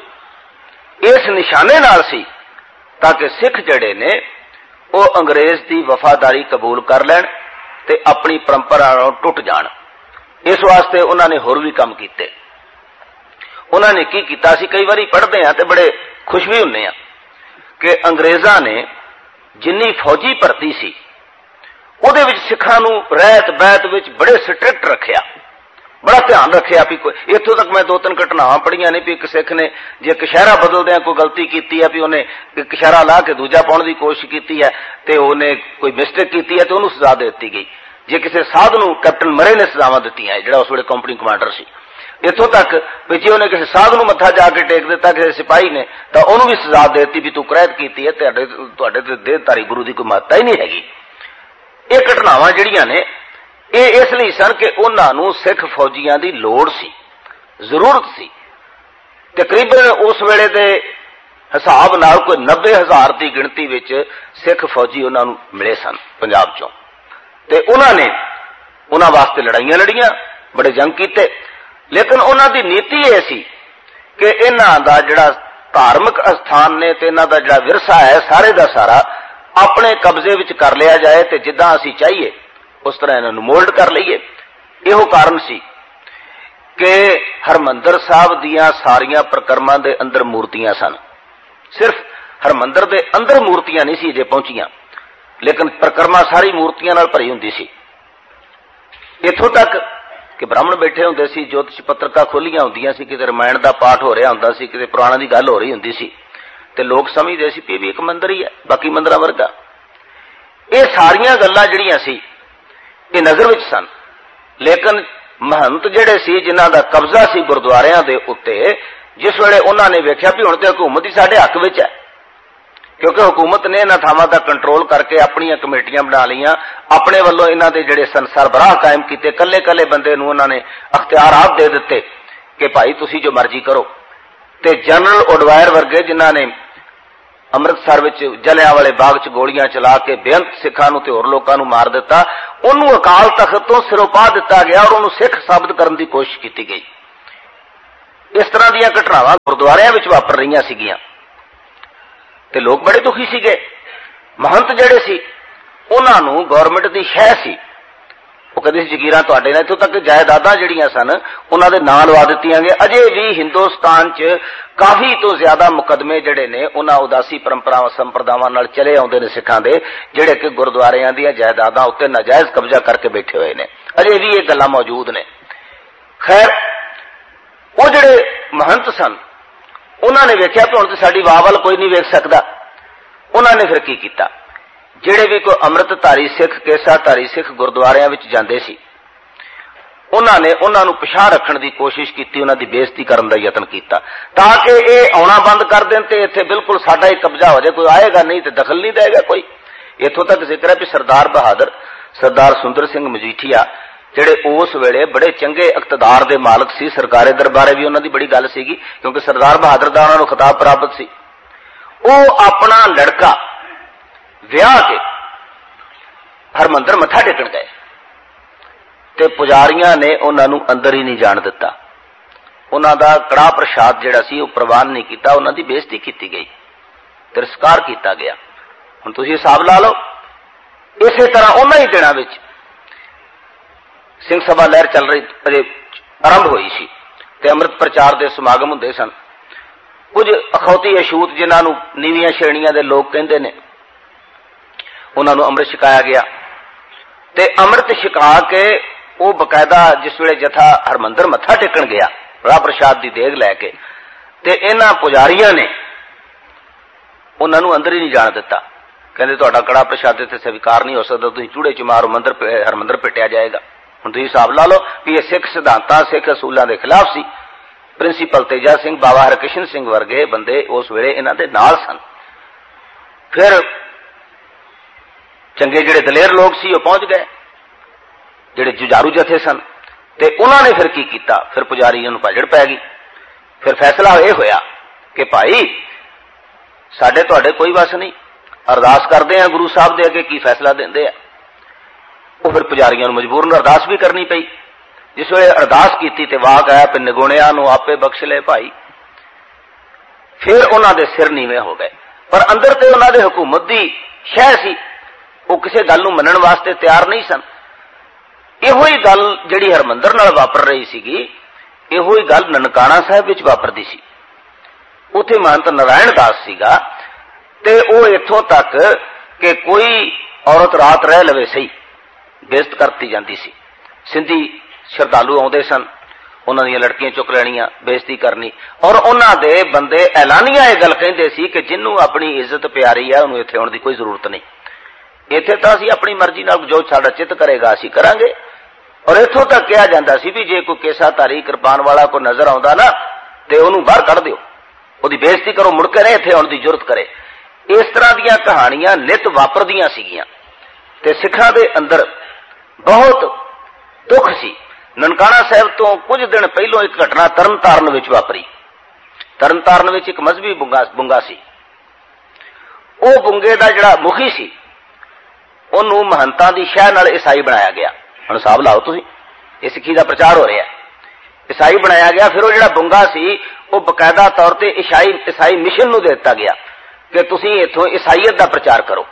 इस निशाने नाल सी ताकि सिख जड़े ने वो अंग्रेज की वफादारी कबूल कर लैन ते अपनी परंपरा टुट जान। इस वास्ते उन्होंने होर भी काम किए। उन्होंने की किया सी, कई बारी पढ़ते हैं तो बड़े खुश भी हुन्ने आ कि अंग्रेजा ने जिन्नी फौजी भर्ती सी ਉਹਦੇ ਵਿੱਚ ਸਿੱਖਾਂ ਨੂੰ ਰਹਿਤ ਬੈਤ ਵਿੱਚ ਬੜੇ ਸਟ੍ਰਿਕਟ ਰੱਖਿਆ, बड़ा ध्यान रखिया भी कोई इत्थों तक मैं दो तीन घटनावां पढ़ियां ने भी एक सिख ने जे कशहरा बदलदे कोई गलती की है भी उन्हें कशहरा ला के दूजा पाउण की कोशिश की है तो उन्हें कोई मिस्टेक की है तो उन्होंने सजा दे दी गई। जे किसी साध नूं कैप्टन मरे ने सजावां दित्तियां जिहड़ा उस वेले कंपनी कमांडर सी, इत्थों तक भी जे उन्हें किसी साध नूं मत्था जाके टेक दिता किसी सिपाही ने तो उन्होंने भी सजा दे दी भी तू करैत की है, तुहाडे ते देहधारी गुरु की कोई महत्ता ही नहीं हैगी। ये घटनावां जिहड़ियां ने ये इसलिए सन कि उन्होंने सिख फौजियां की लोड़ सी, जरूरत सी। तकरीबन उस वेले दे हिसाब नाल कोई नब्बे हजार की गिणती विच सिख फौजी उन्होंने मिले सन पंजाब चों, ते उन्होंने उन्हां वास्ते लड़ाइयां लड़ियां, बड़े जंग कीते, लेकिन उन्हां दी नीति यह सी कि इन्हां दा जिहड़ा धार्मिक स्थान ने ते इन्हां दा जिहड़ा विरसा है सारे दा सारा अपने कब्जे विच कर लिया जाए ते जिद्दां असीं चाहिए उस तरह इन्होंने मोल्ड कर लीए। यो कारण सी कि हरमंदर साहब दियां सारियां प्रकरमां दे अंदर मूर्तियां सन, सिर्फ हरमंदर दे अंदर मूर्तियां नहीं सी जे पहुंचियां, लेकिन प्रकरमा सारी मूर्तियां नाल भरी हुंदी सी। इत्थों तक कि ब्राह्मण बैठे हुंदे सी, ज्योतिष पत्रिका खोलियां हुंदियां सी, किते रामायण दा पाठ हो रहा हुंदा सी, किते पुराणां दी गल हो रही हुंदी सी, ते लोग समझदे सी कि भी एक मंदिर ही है बाकी मंदिरां वर्गा। ये सारियां गल्लां जिहड़ियां सी ये नजर विच सन, लेकिन महंत जिहड़े सी जिन्हां दा कब्जा सी गुरुद्वारियां दे उत्ते, जिस वेले उन्होंने वेख्या भी हुण ते हुकूमत ही साडे हक विच है, क्योंकि हुकूमत ने इन्हां थावां दा कंट्रोल करके अपनियां कमेटियां बना लईआं, अपने वल्लों इन्हां दे जिहड़े सन सरबराह कायम कीते, कल्ले कल्ले बंदे नूं उन्हां ने अख्तियारात दे दित्ते कि भाई तुसीं जो मर्जी करो। ते जनरल उडवायर वर्गे जिन्हां ने अमृतसर विच जलियांवाले बाग च गोलियां चला के बेअंत सिखां नूं ते होर लोकां नूं मार दिता, उन्होंने अकाल तख्त तो सिरों पा दिता गया और उन्होंने सिख साबित करने की कोशिश की गई। इस तरह ਦੀਆਂ ਘਟਨਾਵਾਂ ਗੁਰਦੁਆਰਿਆਂ ਵਿੱਚ ਵਾਪਰ ਰਹੀਆਂ ਸੀਗੀਆਂ ਤੇ ਲੋਕ ਬੜੇ ਦੁਖੀ ਸੀਗੇ। महंत ਜਿਹੜੇ ਸੀ ਉਹਨਾਂ ਨੂੰ ਗਵਰਨਮੈਂਟ ਦੀ ਸ਼ਹਿ ਸੀ, ਉਹ ਕਹਿੰਦੇ ਸੀ ਜ਼ਗੀਰਾਂ ਤੁਹਾਡੇ ਨਾਲ, ਇੱਥੋਂ ਤੱਕ ਜਾਇਦਾਦਾਂ ਜਿਹੜੀਆਂ ਸਨ ਉਹਨਾਂ ਦੇ ਨਾਂ ਲਵਾ ਦਿੱਤੀਆਂ ਗਏ। ਅਜੇ ਵੀ ਹਿੰਦੁਸਤਾਨ 'ਚ ਕਾਫੀ ਤੋਂ ਜ਼ਿਆਦਾ ਮੁਕੱਦਮੇ ਜਿਹੜੇ ਨੇ ਉਹਨਾਂ ਉਦਾਸੀ ਪਰੰਪਰਾਵਾਂ ਸੰਪਰਦਾਵਾਂ ਨਾਲ ਚਲੇ ਆਉਂਦੇ ਨੇ ਸਿੱਖਾਂ ਦੇ, ਜਿਹੜੇ ਕਿ ਗੁਰਦੁਆਰਿਆਂ ਦੀਆਂ ਜਾਇਦਾਦਾਂ ਉੱਤੇ ਨਾਜਾਇਜ਼ ਕਬਜ਼ਾ ਕਰਕੇ ਬੈਠੇ ਹੋਏ ਨੇ। ਅਜੇ ਵੀ ਇਹ ਗੱਲਾਂ ਮੌਜੂਦ ਨੇ। ਖੈਰ, ਉਹ ਜਿਹੜੇ ਮਹੰਤ ਸਨ ਉਹਨਾਂ ਨੇ ਵੇਖਿਆ ਕਿ ਹੁਣ ਤੇ ਸਾਡੀ ਵਾਹ ਵੱਲ ਕੋਈ ਨਹੀਂ ਵੇਖ ਸਕਦਾ। ਉਹਨਾਂ ਨੇ ਫਿਰ ਕੀ ਕੀਤਾ, ਜਿਹੜੇ ਵੀ ਕੋਈ ਅੰਮ੍ਰਿਤਧਾਰੀ ਸਿੱਖ, ਕੇਸਾਧਾਰੀ ਸਿੱਖ ਗੁਰਦੁਆਰਿਆਂ ਵਿੱਚ ਜਾਂਦੇ ਸੀ ਉਹਨਾਂ ਨੇ ਉਹਨਾਂ ਨੂੰ ਪਿਛਾਂਹ ਰੱਖਣ ਦੀ ਕੋਸ਼ਿਸ਼ ਕੀਤੀ, ਉਹਨਾਂ ਦੀ ਬੇਇੱਜ਼ਤੀ ਕਰਨ ਦਾ ਯਤਨ ਕੀਤਾ ਤਾਂ ਕਿ ਇਹ ਆਉਣਾ ਬੰਦ ਕਰ ਦੇਣ ਤੇ ਇੱਥੇ ਬਿਲਕੁਲ ਸਾਡਾ ਹੀ ਕਬਜ਼ਾ ਹੋ ਜਾਏ, ਕੋਈ ਆਏਗਾ ਨਹੀਂ ਤੇ ਦਖਲ ਨਹੀਂ ਦੇਗਾ ਕੋਈ। ਇੱਥੋਂ ਤੱਕ ਜ਼ਿਕਰ ਹੈ ਵੀ ਸਰਦਾਰ ਬਹਾਦਰ, ਸਰਦਾਰ ਸੁੰਦਰ ਸਿੰਘ ਮਜੀਠੀਆ ਜਿਹੜੇ ਉਸ ਵੇਲੇ ਬੜੇ ਚੰਗੇ ਇਕਤਦਾਰ ਦੇ ਮਾਲਕ ਸੀ, ਸਰਕਾਰੀ ਦਰਬਾਰੇ ਵੀ ਉਹਨਾਂ ਦੀ ਬੜੀ ਗੱਲ ਸੀਗੀ ਕਿਉਂਕਿ ਸਰਦਾਰ ਬਹਾਦਰ ਦਾ ਉਹਨਾਂ ਨੂੰ ਖਿਤਾਬ ਪ੍ਰਾਪਤ ਸੀ। ਉਹ ਆਪਣਾ ਲੜਕਾ ਵਿਆਹ ਕੇ ਹਰਮੰਦਰ ਮੱਥਾ ਟੇਕਣ ਗਏ ਤੇ ਪੁਜਾਰੀਆਂ ਨੇ ਉਹਨਾਂ ਨੂੰ ਅੰਦਰ ਹੀ ਨਹੀਂ ਜਾਣ ਦਿੱਤਾ। ਉਹਨਾਂ ਦਾ ਕੜਾਹ ਪ੍ਰਸ਼ਾਦ ਜਿਹੜਾ ਸੀ ਉਹ ਪ੍ਰਵਾਨ ਨਹੀਂ ਕੀਤਾ, ਉਹਨਾਂ ਦੀ ਬੇਇੱਜ਼ਤੀ ਕੀਤੀ ਗਈ, ਤਿਰਸਕਾਰ ਕੀਤਾ ਗਿਆ। ਹੁਣ ਤੁਸੀਂ ਹਿਸਾਬ ਲਾ ਲਓ। ਇਸੇ ਤਰ੍ਹਾਂ ਉਹਨਾਂ ਹੀ ਦਿਨਾਂ ਵਿੱਚ ਸਿੰਘ ਸਭਾ ਲਹਿਰ ਚੱਲ ਰਹੀ ਅਜੇ ਆਰੰਭ ਹੋਈ ਸੀ ਤੇ ਅੰਮ੍ਰਿਤ ਪ੍ਰਚਾਰ ਦੇ ਸਮਾਗਮ ਹੁੰਦੇ ਸਨ। ਕੁਝ ਅਖੌਤੀ ਅਛੂਤ ਜਿਨ੍ਹਾਂ ਨੂੰ ਨੀਵੀਆਂ ਸ਼੍ਰੇਣੀਆਂ ਦੇ ਲੋਕ ਕਹਿੰਦੇ ਨੇ ਉਹਨਾਂ ਨੂੰ ਅੰਮ੍ਰਿਤ ਛਕਾਇਆ ਗਿਆ ਤੇ ਅੰਮ੍ਰਿਤ ਛਕਾ ਕੇ ਉਹ ਬਕਾਇਦਾ ਜਿਸ ਵੇਲੇ ਜਥਾ ਹਰਮੰਦਰ ਮੱਥਾ ਟੇਕਣ ਗਿਆ ਕੜਾਹ ਪ੍ਰਸ਼ਾਦ ਦੀ ਦੇਗ ਲੈ ਕੇ ਤੇ ਇਹਨਾਂ ਪੁਜਾਰੀਆਂ ਨੇ ਉਹਨਾਂ ਨੂੰ ਅੰਦਰ ਹੀ ਨਹੀਂ ਜਾਣ ਦਿੱਤਾ। ਕਹਿੰਦੇ ਤੁਹਾਡਾ ਕੜਾਹ ਪ੍ਰਸ਼ਾਦ ਇੱਥੇ ਸਵੀਕਾਰ ਨਹੀਂ ਹੋ ਸਕਦਾ, ਤੁਸੀਂ ਚੂੜੇ ਚ ਮਾਰੋ, ਮੰਦਰ ਹਰਮੰਦਰ ਪਿੱਟਿਆ ਜਾਏਗਾ। ਹੁਣ ਤੁਸੀਂ ਹਿਸਾਬ ਲਾ ਲਓ ਵੀ ਇਹ ਸਿੱਖ ਸਿਧਾਂਤਾਂ, ਸਿੱਖ ਅਸੂਲਾਂ ਦੇ ਖਿਲਾਫ ਸੀ। ਪ੍ਰਿੰਸੀਪਲ ਤੇਜਾ ਸਿੰਘ, ਬਾਬਾ ਹਰਕਿਸ਼ਨ ਸਿੰਘ ਵਰਗੇ ਬੰਦੇ ਉਸ ਵੇਲੇ ਇਹਨਾਂ ਦੇ ਨਾਲ ਸਨ। ਫਿਰ ਚੰਗੇ ਜਿਹੜੇ ਦਲੇਰ ਲੋਕ ਸੀ ਉਹ ਪਹੁੰਚ ਗਏ, ਜਿਹੜੇ ਜੁਝਾਰੂ ਜਥੇ ਸਨ, ਤੇ ਉਹਨਾਂ ਨੇ ਫਿਰ ਕੀ ਕੀਤਾ, ਫਿਰ ਪੁਜਾਰੀਆਂ ਨੂੰ ਭਾਜੜ ਪੈ ਗਈ। ਫਿਰ ਫੈਸਲਾ ਇਹ ਹੋਇਆ ਕਿ ਭਾਈ ਸਾਡੇ ਤੁਹਾਡੇ ਕੋਈ ਵਸ ਨਹੀਂ, ਅਰਦਾਸ ਕਰਦੇ ਆ ਗੁਰੂ ਸਾਹਿਬ ਦੇ ਅੱਗੇ, ਕੀ ਫੈਸਲਾ ਦਿੰਦੇ ਆ। ਉਹ ਫਿਰ ਪੁਜਾਰੀਆਂ ਨੂੰ ਮਜਬੂਰਨ ਅਰਦਾਸ ਵੀ ਕਰਨੀ ਪਈ। ਜਿਸ ਵੇਲੇ ਅਰਦਾਸ ਕੀਤੀ ਤੇ ਵਾਕ ਆਇਆ ਕਿ ਨਿਗੁਣਿਆਂ ਨੂੰ ਆਪੇ ਬਖਸ਼ ਲੈ ਭਾਈ। ਫਿਰ ਉਹਨਾਂ ਦੇ ਸਿਰ ਨੀਵੇਂ ਹੋ ਗਏ, ਪਰ ਅੰਦਰ ਤੇ ਉਹਨਾਂ ਦੇ ਹਕੂਮਤ ਦੀ ਸ਼ਹਿ ਸੀ, ਉਹ ਕਿਸੇ ਗੱਲ ਨੂੰ ਮੰਨਣ ਵਾਸਤੇ ਤਿਆਰ ਨਹੀਂ ਸਨ। ਇਹੋ ਹੀ ਗੱਲ ਜਿਹੜੀ ਹਰਮੰਦਰ ਨਾਲ ਵਾਪਰ ਰਹੀ ਸੀਗੀ, ਇਹੋ ਹੀ ਗੱਲ ਨਨਕਾਣਾ ਸਾਹਿਬ ਵਿੱਚ ਵਾਪਰਦੀ ਸੀ। ਉੱਥੇ ਮਹੰਤ ਨਾਰਾਇਣ ਦਾਸ ਸੀਗਾ ਤੇ ਉਹ ਇੱਥੋਂ ਤੱਕ ਕਿ ਕੋਈ ਔਰਤ ਰਾਤ ਰਹਿ ਲਵੇ ਸਹੀ ਬੇਇੱਜ਼ਤ ਕਰਤੀ ਜਾਂਦੀ ਸੀ। ਸਿੰਧੀ ਸ਼ਰਧਾਲੂ ਆਉਂਦੇ ਸਨ, ਉਹਨਾਂ ਦੀਆਂ ਲੜਕੀਆਂ ਚੁੱਕ ਲੈਣੀਆਂ, ਬੇਇੱਜ਼ਤੀ ਕਰਨੀ, ਔਰ ਉਹਨਾਂ ਦੇ ਬੰਦੇ ਐਲਾਨੀਆਂ ਇਹ ਗੱਲ ਕਹਿੰਦੇ ਸੀ ਕਿ ਜਿਹਨੂੰ ਆਪਣੀ ਇੱਜ਼ਤ ਪਿਆਰੀ ਹੈ ਉਹਨੂੰ ਇੱਥੇ ਆਉਣ ਦੀ ਕੋਈ ਜ਼ਰੂਰਤ ਨਹੀਂ, ਇੱਥੇ ਤਾਂ ਅਸੀਂ ਆਪਣੀ ਮਰਜ਼ੀ ਨਾਲ ਜੋ ਸਾਡਾ ਚਿੱਤ ਕਰੇਗਾ ਅਸੀਂ ਕਰਾਂਗੇ। ਔਰ ਇੱਥੋਂ ਤੱਕ ਕਿਹਾ ਜਾਂਦਾ ਸੀ ਵੀ ਜੇ ਕੋਈ ਕੇਸਾਧਾਰੀ ਕਿਰਪਾਨ ਵਾਲਾ ਕੋਈ ਨਜ਼ਰ ਆਉਂਦਾ ਨਾ ਤੇ ਉਹਨੂੰ ਬਾਹਰ ਕੱਢ ਦਿਓ, ਉਹਦੀ ਬੇਇੱਜ਼ਤੀ ਕਰੋ, ਮੁੜ ਕੇ ਨਾ ਇੱਥੇ ਆਉਣ ਦੀ ਜ਼ਰੂਰਤ ਕਰੇ। ਇਸ ਤਰ੍ਹਾਂ ਦੀਆਂ ਕਹਾਣੀਆਂ ਨਿਤ ਵਾਪਰਦੀਆਂ ਸੀਗੀਆਂ ਤੇ ਸਿੱਖਾਂ ਦੇ ਅੰਦਰ ਬਹੁਤ ਦੁੱਖ ਸੀ। ਨਨਕਾਣਾ ਸਾਹਿਬ ਤੋਂ ਕੁਝ ਦਿਨ ਪਹਿਲਾਂ ਇੱਕ ਘਟਨਾ ਤਰਨਤਾਰਨ ਵਿੱਚ ਵਾਪਰੀ। ਤਰਨਤਾਰਨ ਵਿੱਚ ਇੱਕ ਮਜ਼ਹਬੀ ਬੁੰਗਾ ਬੁੰਗਾ ਸੀ। ਉਹ ਬੁੰਗੇ ਦਾ ਜਿਹੜਾ ਮੁਖੀ ਸੀ ਉਹਨੂੰ ਮਹੰਤਾਂ ਦੀ ਸ਼ਹਿ ਨਾਲ ਈਸਾਈ ਬਣਾਇਆ ਗਿਆ। ਹੁਣ ਹਿਸਾਬ ਲਾਓ ਤੁਸੀਂ, ਇਹ ਸਿੱਖੀ ਦਾ ਪ੍ਰਚਾਰ ਹੋ ਰਿਹਾ, ਈਸਾਈ ਬਣਾਇਆ ਗਿਆ। ਫਿਰ ਉਹ ਜਿਹੜਾ ਬੁੰਗਾ ਸੀ ਉਹ ਬਕਾਇਦਾ ਤੌਰ ਤੇ ਈਸਾਈ ਈਸਾਈ ਮਿਸ਼ਨ ਨੂੰ ਦੇ ਦਿੱਤਾ ਗਿਆ ਕਿ ਤੁਸੀਂ ਇੱਥੋਂ ਈਸਾਈਅਤ ਦਾ ਪ੍ਰਚਾਰ ਕਰੋ।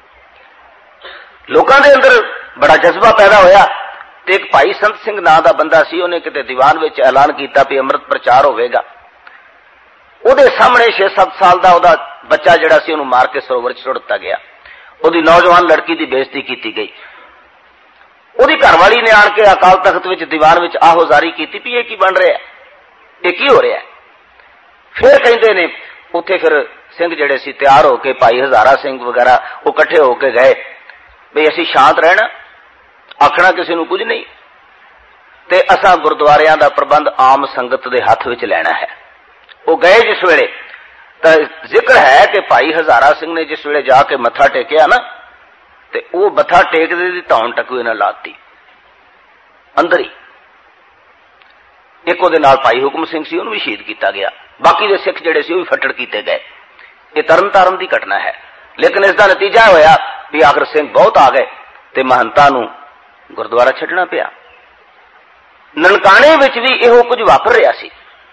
ਲੋਕਾਂ ਦੇ ਅੰਦਰ ਬੜਾ ਜਜ਼ਬਾ ਪੈਦਾ ਹੋਇਆ ਤੇ ਇੱਕ ਭਾਈ ਸੰਤ ਸਿੰਘ ਨਾਂ ਦਾ ਬੰਦਾ ਸੀ, ਉਹਨੇ ਕਿਤੇ ਦੀਵਾਨ ਵਿੱਚ ਐਲਾਨ ਕੀਤਾ ਵੀ ਅੰਮ੍ਰਿਤ ਪ੍ਰਚਾਰ ਹੋਵੇਗਾ। ਉਹਦੇ ਸਾਹਮਣੇ ਛੇ ਸੱਤ ਸਾਲ ਦਾ ਉਹਦਾ ਬੱਚਾ ਜਿਹੜਾ ਸੀ ਉਹਨੂੰ ਮਾਰ ਕੇ ਸਰੋਵਰ 'ਚ ਸੁੱਟ ਦਿੱਤਾ ਗਿਆ। ਉਹਦੀ ਨੌਜਵਾਨ ਲੜਕੀ ਦੀ ਬੇਇੱਜ਼ਤੀ ਕੀਤੀ ਗਈ। ਉਹਦੀ ਘਰਵਾਲੀ ਨੇ ਆਣ ਕੇ ਅਕਾਲ ਤਖਤ ਵਿੱਚ ਦੀਵਾਨ ਵਿੱਚ ਆਹੋਜ਼ਾਰੀ ਕੀਤੀ ਵੀ ਇਹ ਕੀ ਬਣ ਰਿਹਾ, ਇਹ ਕੀ ਹੋ ਰਿਹਾ। ਫਿਰ ਕਹਿੰਦੇ ਨੇ ਉੱਥੇ ਫਿਰ ਸਿੰਘ ਜਿਹੜੇ ਸੀ ਤਿਆਰ ਹੋ ਕੇ, ਭਾਈ ਹਜ਼ਾਰਾ ਸਿੰਘ ਵਗੈਰਾ, ਉਹ ਇਕੱਠੇ ਹੋ ਕੇ ਗਏ ਵੀ ਅਸੀਂ ਸ਼ਾਂਤ ਰਹਿਣਾ, ਆਖਣਾ ਕਿਸੇ ਨੂੰ ਕੁਝ ਨਹੀਂ ਤੇ ਅਸਾਂ ਗੁਰਦੁਆਰਿਆਂ ਦਾ ਪ੍ਰਬੰਧ ਆਮ ਸੰਗਤ ਦੇ ਹੱਥ ਵਿੱਚ ਲੈਣਾ ਹੈ। ਉਹ ਗਏ ਜਿਸ ਵੇਲੇ ਤਾਂ ਜ਼ਿਕਰ ਹੈ ਕਿ ਭਾਈ ਹਜ਼ਾਰਾ ਸਿੰਘ ਨੇ ਜਿਸ ਵੇਲੇ ਜਾ ਕੇ ਮੱਥਾ ਟੇਕਿਆ ਨਾ ਤੇ ਉਹ ਮੱਥਾ ਟੇਕਦੇ ਦੀ ਧੌਣ ਟਕੂਏ ਨਾਲ ਲਾਤੀ ਅੰਦਰ ਹੀ। ਇੱਕ ਉਹਦੇ ਨਾਲ ਭਾਈ ਹੁਕਮ ਸਿੰਘ ਸੀ, ਉਹਨੂੰ ਵੀ ਸ਼ਹੀਦ ਕੀਤਾ ਗਿਆ। ਬਾਕੀ ਦੇ ਸਿੱਖ ਜਿਹੜੇ ਸੀ ਉਹ ਵੀ ਫੱਟੜ ਕੀਤੇ ਗਏ। ਇਹ ਤਰਨਤਾਰਨ ਦੀ ਘਟਨਾ ਹੈ। ਲੇਕਿਨ ਇਸ ਦਾ ਨਤੀਜਾ ਹੋਇਆ ਵੀ ਆਖਰ ਸਿੰਘ ਬਹੁਤ ਆ ਗਏ ਤੇ ਮਹੰਤਾਂ ਨੂੰ ਗੁਰਦੁਆਰਾ ਛੱਡਣਾ ਪਿਆ। ਨਨਕਾਣੇ ਵਿੱਚ ਵੀ ਇਹੋ ਕੁਝ ਵਾਪਰ ਰਿਹਾ ਸੀ।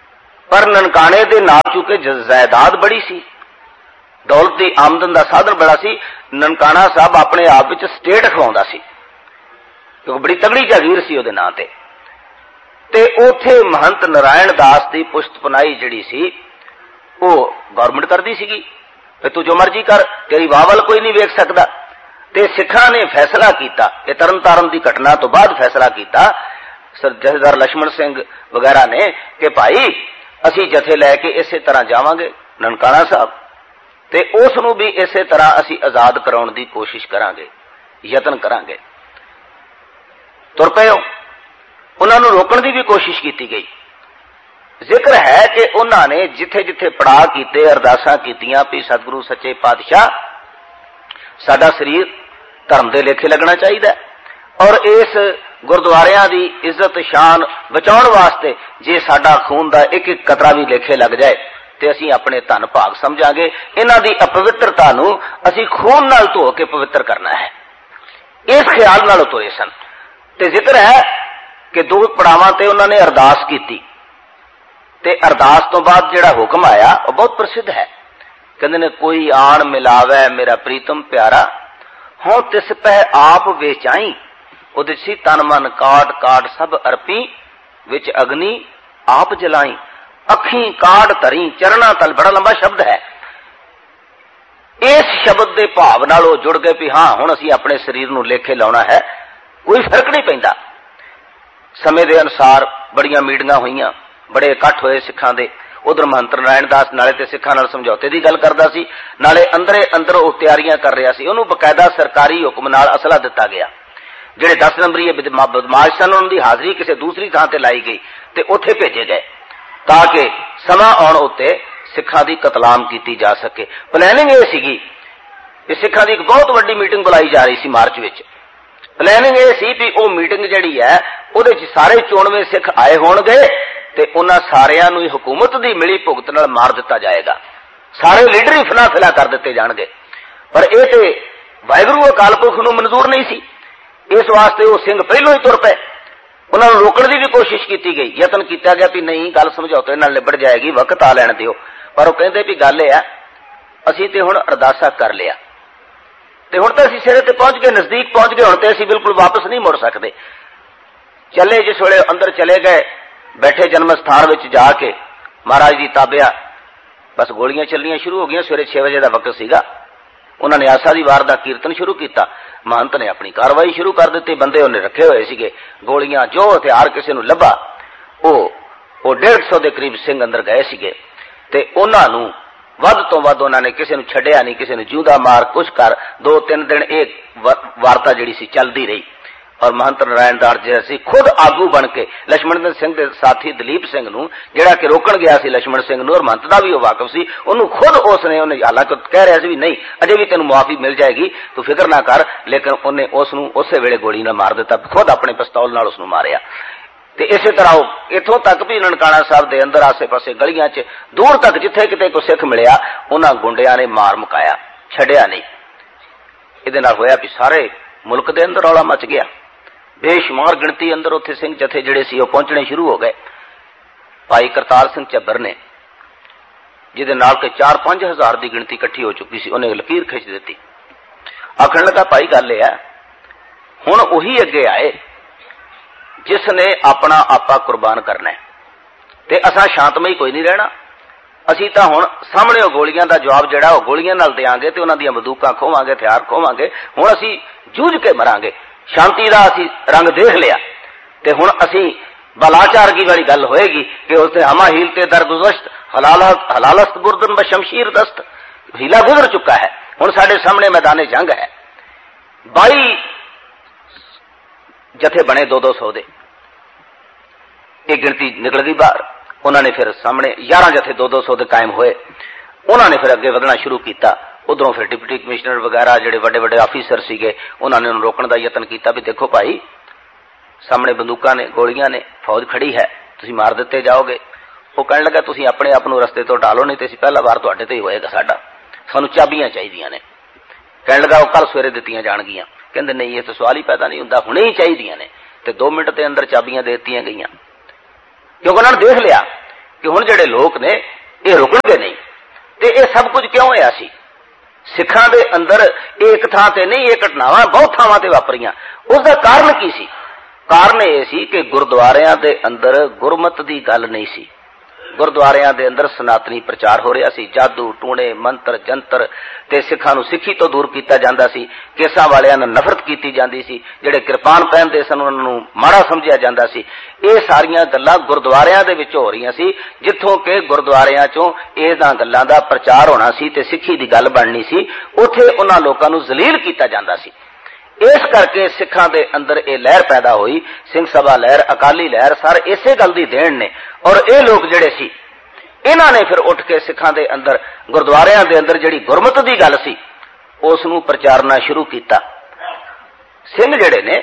पर ननकाने दे नाल चूंकि जायदाद बड़ी सी, दौलत की आमदन का साधन बड़ा सी, ननकाना साहब अपने आप विच स्टेट खवाउंदा सी क्योंकि बड़ी तगड़ी जागीर सी उहदे नां ते। ते उथे महंत नारायण दास की पुश्तपनाई जिहड़ी सी वो गौरमेंट करदी सीगी, तू जो मर्जी कर, तेरी वावल कोई नहीं वेख सकदा। ते सिखां ने फैसला किया, ये तरन तारण की घटना तो बाद फैसला किया सर जथेदार लक्ष्मण सिंह वगैरह ने कि भाई असी जथे लैके इसे तरह जावांगे ननकाना साहब, ते उस नूं भी इसे तरह असी आजाद कराउण दी कोशिश करांगे, यतन करांगे। तुर पे उन्होंने रोकण की भी कोशिश की गई। जिक्र है कि उन्होंने जिथे जिथे पड़ाव किए, अरदासां कीतियां भी सतगुरु सच्चे पातशाह साडा शरीर धर्म के लेखे लगना चाहिए और इस गुरुद्वारियां की इज्जत शान बचाउण वास्ते जे साडा खून का एक एक कतरा भी लेखे लग जाए तो असी अपने धन भाग समझांगे। इन्हां दी अपवित्रता नूं असी खून नाल धो के पवित्र करना है, इस ख्याल नाल तुरे सन। ते जिक्र है कि दो पड़ावां ते उन्होंने अरदास की, ते अरदास तो बाद जिहड़ा हुक्म आया वह बहुत प्रसिद्ध है। कहंदे ने कोई आण मिलावै मेरा प्रीतम प्यारा, हों तिस पह आप वेचाई, उदिसी तन मन काट काट सब अर्पी, विच अग्नि आप जलाई, अखी काट धरी चरणा तल। बड़ा लंबा शब्द है। इस शब्द के भाव नाल वो जुड़ गए भी हाँ हुण असीं अपने शरीर नूं लेखे लाउणा है, कोई फर्क नहीं पैंदा। समय के अनुसार बड़ियां मीटिंगां होईयां, बड़े इकट्ठ होए सिखां दे। उधर महंत नारायण दास नाले ते सिखां नाल समझौते की गल करदा सी, नाले अंदरे अंदर वो तैयारियां कर रहा सी। उहनूं बकायदा सरकारी हुक्म नाल असला दिता गया। जिहड़े दस नंबरी बदमाश सन उन्हां दी हाज़री किसी दूसरी थां ते लाई गई ते उत्थे भेजे गए ताकि समा आउण उत्ते सिखां दी कतलाम की जा सके। प्लैनिंग यह सीगी कि सिखां दी एक बहुत वड्डी मीटिंग बुलाई जा रही सी मार्च विच। प्लैनिंग यह सी भी वो मीटिंग जिहड़ी है उहदे च सारे चोणवे सिख आए होणगे ते उन्हां सारियां नूं हुकूमत दी मिली भुगत नाल मार दिता जाएगा, सारे लीडर ही फना फिला कर दिते जाणगे। पर यह ते वाहिगुरू अकाल पुरख नूं मंजूर नहीं सी, इस वास्ते वो सिंह पहलों ही तुर पे। उन्होंने रोकने की भी कोशिश की गई, यतन किया गया भी नहीं गल समझौते नाल निबड़ जाएगी, वक्त आ लैण दिओ। पर वो कहंदे भी गल यह है असीं ते हुण अरदासा कर लिया ते हुण तां असीं सिरे ते पहुंच गए, नजदीक पहुंच गए, हुण ते असीं बिल्कुल वापस नहीं मुड़ सकते। चले जिस वेले अंदर चले गए, बैठे जन्म स्थान विच जाके महाराज दी ताबिया बस गोलियां चलनियां शुरू हो गई। सवेरे छे बजे का वक्त सीगा। उन्होंने आसा दी वार दा कीर्तन शुरू किया, महंत ने अपनी कार्रवाई शुरू कर दी। बंदे उन्हें रखे हुए सीगे, गोलियां जो हथियार किसी नूं लभा वो डेढ़ सौ के करीब सिंह अंदर गए सीगे ते उन्हां नूं वध तो वध उन्होंने किसी नूं छड्डिया नहीं, किसी नूं जिंदा मार कुछ कर। दो तीन दिन एक वार्ता जिहड़ी सी चलदी रही और महंत नारायण दास जी खुद आगू बन के लक्ष्मण सिंह के साथी दलीप सिंह नूं जिहड़ा कि रोकण गया सी लक्ष्मण सिंह नूं और महंत दा भी वाकफ सी, उन्होंने खुद उसने उन्हें हालांकि कह रहा सी भी नहीं अजे भी तेन मुआफी मिल जाएगी तू फिक्र ना कर, लेकिन उन्हें उसनूं उस वेले गोली ना मार दिता, खुद अपने पिस्तौल नाल उसनूं मारिया। ते इसे तरह इथों तक भी ननकाना साहब के अंदर आसे पासे गलियां च दूर तक जिथे किते कोई सिख मिलिया उन्हां गुंडियां ने मार मुकाया, छड्डिया नहीं। इहदे नाल होया भी सारे मुल्क के अंदर रौला मच गया, बेशुमार गिणती अंदर उत्थे सिंह जथे जिहड़े सी पहुंचने शुरू हो गए। भाई करतार सिंह झब्बर ने जिहदे नाल के चार पांच हजार की गिणती इकट्ठी हो चुकी सी, उन्हें लकीर खिंच दी। आखण लगा भाई गल यह है हुण उही अगे आए जिसने अपना आपा कुर्बान करना है ते असां शांतमई कोई नहीं रहना। असीं तां हुण सामने गोलियां का जवाब जिहड़ा वो गोलियां नाल देंगे ते उन्हां दीयां बंदूकां खोवांगे, हथियार खोवांगे। हुण असीं जूझ के मरांगे, शांति का असीं रंग देख लिया ते हुण असीं बलाचारगी वाली गल होएगी कि उसने हमा हील ते दरगुजश्त हलालस्त गुरदन ब शमशीर दस्त, हीला गुजर चुका है, हुण साडे सामने मैदाने जंग है। बाई जथे बने दो दो सौ दे, एक गिनती निकल गई बाहर। उन्होंने फिर सामने ग्यारह जथे दो दो सौ दे कायम होए, उन्होंने फिर अगे वधना शुरू किया। उधरों फिर डिप्टी कमिश्नर वगैरह जिहड़े वड्डे वड्डे ऑफिसर सीगे उन्होंने उन्हें रोकने का यतन किया भी देखो भाई सामने बंदूकां ने, गोलियां ने, फौज खड़ी है, तुसीं मार दिते जाओगे। वो कहने लगा तुसीं अपने आप नूं रस्ते तो टालो, नहीं तो असीं पहला वार तुहाडे ते ही होएगा साडा, सानूं चाबियां चाहीदियां ने। कहने लगा वो कल सवेरे दित्तियां जाणगियां। कहंदे नहीं ये तो सवाल ही पैदा नहीं हुंदा, हुणे ही चाहीदियां ने। ते दो मिनट के अंदर चाबियां देतियां गईयां क्योंकि उन्होंने देख लिया कि हुण जिहड़े लोक ने ये रुकणगे नहीं। ते ये सब कुछ क्यों होया सी? सिखां दे अंदर एक थां ते नहीं, ये घटनावां बहुत थावां ते वापरीआं। उसदा कारण की सी? कारण ये सी कि गुरुद्वारियां दे अंदर गुरमत दी गल नहीं सी। गुरुद्वारियां दे अंदर सनातनी प्रचार हो रहा सी, जादू टूणे मंत्र जंतर ते सिखां नूं सिੱਖੀ तो दूर किया जाता सी। केसां वालियां नाल नफरत की जाती सी, जिहड़े किरपान पहनदे सन उन्हां नूं माड़ा समझिया जाता सी। ये सारियां गल्लां गुरुद्वारियां दे विच हो रहीआं सी, जिथों कि गुरुद्वारियां चों इन्हां गल्लां दा प्रचार होना सी ते सिੱਖੀ दी गल बननी सी। उत्थे उन्हां लोकां नूं जलील किया जाता सी। इस करके सिखां दे अंदर ये लहर पैदा हुई, सिंह सभा लहर, अकाली लहर, सारे इसे गल दी देन ने। और ये लोग जिहड़े सी इन्हां ने फिर उठ के सिखां दे अंदर गुरुद्वारियां दे अंदर जिहड़ी गुरमत दी गल सी उस नूं प्रचारना शुरू किया। सिंह जिहड़े ने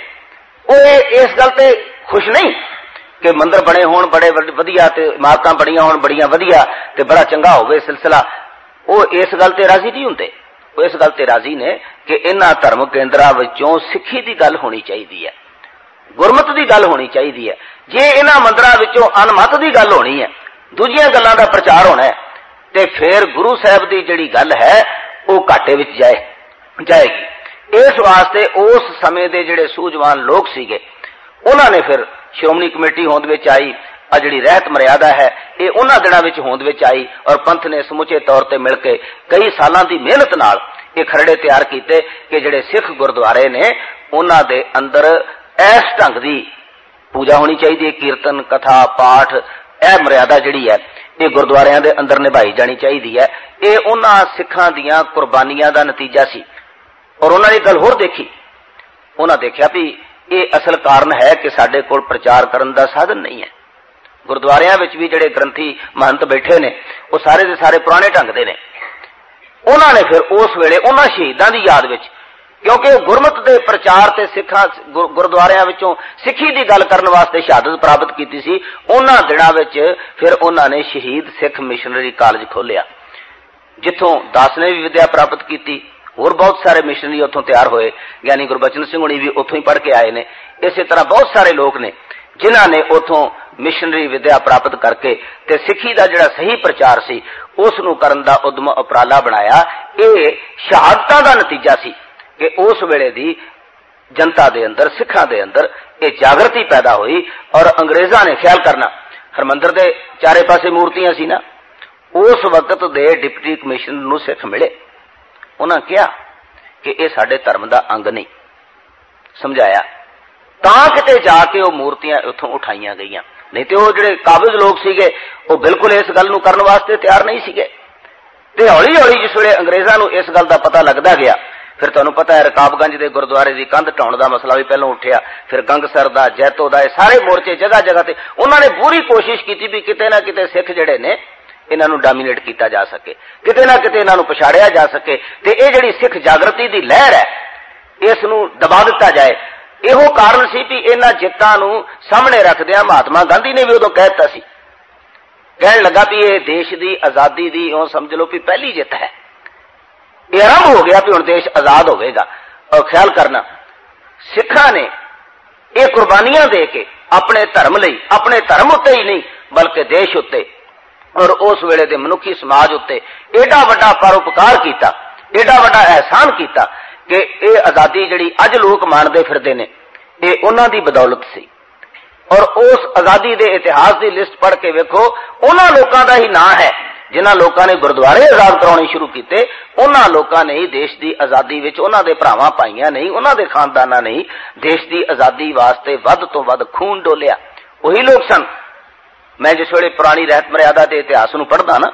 वो इस गल ते खुश नहीं कि मंदिर बने होण बड़े वधिया ते इमारतां बड़ियां होण बड़ियां वधिया ते बड़ा चंगा होवे सिलसिला, वो इस गल ते राजी नहीं हुंदे। वो इस गल ते राजी ने कि इन्हां धर्म केंद्रां विचों सिੱਖੀ दी गल होनी चाहिदी है, गुरमत दी गल होनी चाहिदी है। जे इन्हां मंदिरां विचों अनमत दी गल होनी है, दूजियां गल्लां दा प्रचार होना है, ते फिर गुरु साहब दी जिहड़ी गल है वो घाटे विच जाए जाएगी। इस वास्ते उस समय दे जिहड़े सूझवान लोग सीगे उन्हां ने फिर श्रोमणी कमेटी होंद विच आई, आ जिहड़ी रहत मर्यादा है ये उन्हां दिनां विच होंद विच आई और पंथ ने समुचे तौर ते मिल के कई सालां दी मेहनत नाल ये खरड़े तैयार कीते कि जिहड़े सिख गुरुद्वारे ने उन्हां दे अंदर इस ढंग दी पूजा होनी चाहिए, कीर्तन कथा पाठ यह मर्यादा जिहड़ी है ये गुरुद्वारियां दे अंदर निभाई जानी चाहिए है। ये उन्हां सिखां दीआं कुर्बानियां दा नतीजा सी। और उन्हां ने गल होर देखी, उन्हां देखिया भी ये असल कारण है कि साडे कोल प्रचार करन दा साधन नहीं है। गुरुद्वारियां विच भी जिहड़े ग्रंथी महंत बैठे ने वो सारे दे सारे पुराने ढंग दे ने। उन्हां ने फिर उस वेले उन्हां शहीदां दी याद विच, क्योंकि गुरमत दे प्रचार ते सिखां गुरुद्वारियां विचों सिੱਖੀ दी गल करन वास्ते शहादत प्राप्त कीती सी, उन्हां दिनां विच फिर उन्हां ने शहीद सिख मिशनरी कॉलेज खोलिया, जिथों दास ने भी विद्या प्राप्त की। होर बहुत सारे मिशनरी उत्थों तैयार होए, ज्ञानी गुरबचन सिंह हुणी भी उत्थों ही पढ़ के आए ने। इस तरह बहुत सारे लोग ने जिन्हां ने उत्थों मिशनरी विद्या प्राप्त करके ते सिੱਖੀ दा जिहड़ा सही प्रचार सी उस नूं करन दा उद्यम उपराला बनाया। ये शहादतां दा नतीजा सी कि उस वेले दी जनता दे अंदर सिखां दे अंदर ये जागृति पैदा हुई। और अंग्रेजां ने ख्याल करना हरमंदर दे चारे पासे मूर्तियां सी ना, उस वक्त दे डिप्टी कमिश्नर नूं सिख मिले, उन्हां कहा कि यह साडे धर्म दा अंग नहीं, समझाया, तां किते जाके वो मूर्तियां उत्थों उठाईयां गईयां। नहीं तो वो जिहड़े काबिज लोग सीगे वो बिल्कुल इस गल नूं करन वास्ते तैयार नहीं सीगे। ते हौली हौली जिस वेले अंग्रेजां नूं इस गल दा पता लगदा गया, फिर तुहानूं पता है रकाबगंज दे गुरुद्वारे दी कंध ढाउण दा मसला भी पहलों उठिया, फिर गंगसर दा, जैतो दा, सारे मोर्चे जगह जगह ते उन्हां ने पूरी कोशिश की भी किते ना किते सिख जिहड़े ने इन्हां नूं डोमीनेट किया जा सके, किते ना किते इन्हां नूं पछाड़िया जा सके, ते इह जिहड़ी सिख जागृति दी लहर है इस नूं दबा दिता जाए। इहो कारण सी भी इन्हां जित्तां नूं सामने रखदिआं महात्मा गांधी ने भी उदों कह दित्ता सी, कहण लगा भी ये देश दी आजादी दी इउं समझ लो भी पहली जित है, ये आरंभ हो गया भी हुण देश आजाद होवेगा। और ख्याल करना सिखां ने ये कुर्बानियां दे के अपने धर्म लई, अपने धर्म उत्ते ही नहीं बल्कि देश उत्ते और उस वेले दे मनुखी समाज उत्ते एडा वड्डा परोपकार कीता, एडा वड्डा एहसान कीता कि ये आजादी जिहड़ी अज लोग माणदे फिरदे ने ये उन्हां दी बदौलत सी। और उस आजादी दे इतिहास की लिस्ट पढ़ के वेखो, उन्हां लोकां दा ही नाम है जिन्हां लोकां ने गुरुद्वारे आजाद कराने शुरू किए, उन्हां लोकां ने ही देश की आजादी विच उन्हां दे भरावां भाईयां नहीं, उन्हां दे खानदानां नहीं देश की आजादी वास्ते वध तो वध खून डोलिया। वही लोग सन। मैं जिस वेले पुरानी रहत मर्यादा के इतिहास नूं पढ़दा ना,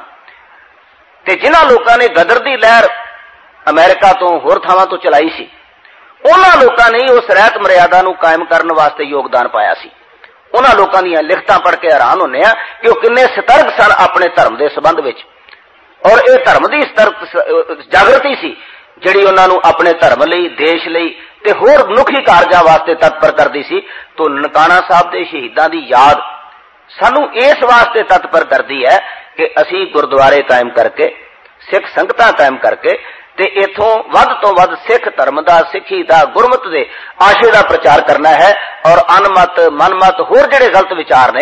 ते जिन्हां लोकां ने गदर दी लहर अमेरिका तो होर थावां तो चलाई सी, उन्हां लोकां ने उस रहत मर्यादा नूं कायम करन वास्ते योगदान पाया सी। उन्हां लोकां दीआं लिखतां पढ़ के हैरान होने आ कि वह किन्ने सतर्क सन अपने धर्म के संबंध विच। और यह धर्म की सतर्क जागृति सी जिहड़ी उन्हां नूं अपने धर्म लई, देश लई ते होर मनुखी कारजां वास्ते तत्पर करदी सी। तो ननकाना साहब दे शहीदां दी याद सानू इस वास्ते तत्पर करती है कि असी गुरुद्वारे कायम करके सिख संगतां कायम करके ते इथों वध तो वध सिख धर्म दा, सिੱਖੀ दा, गुरमत दे आशे दा प्रचार करना है। और अनमत मनमत होर जिहड़े गलत विचार ने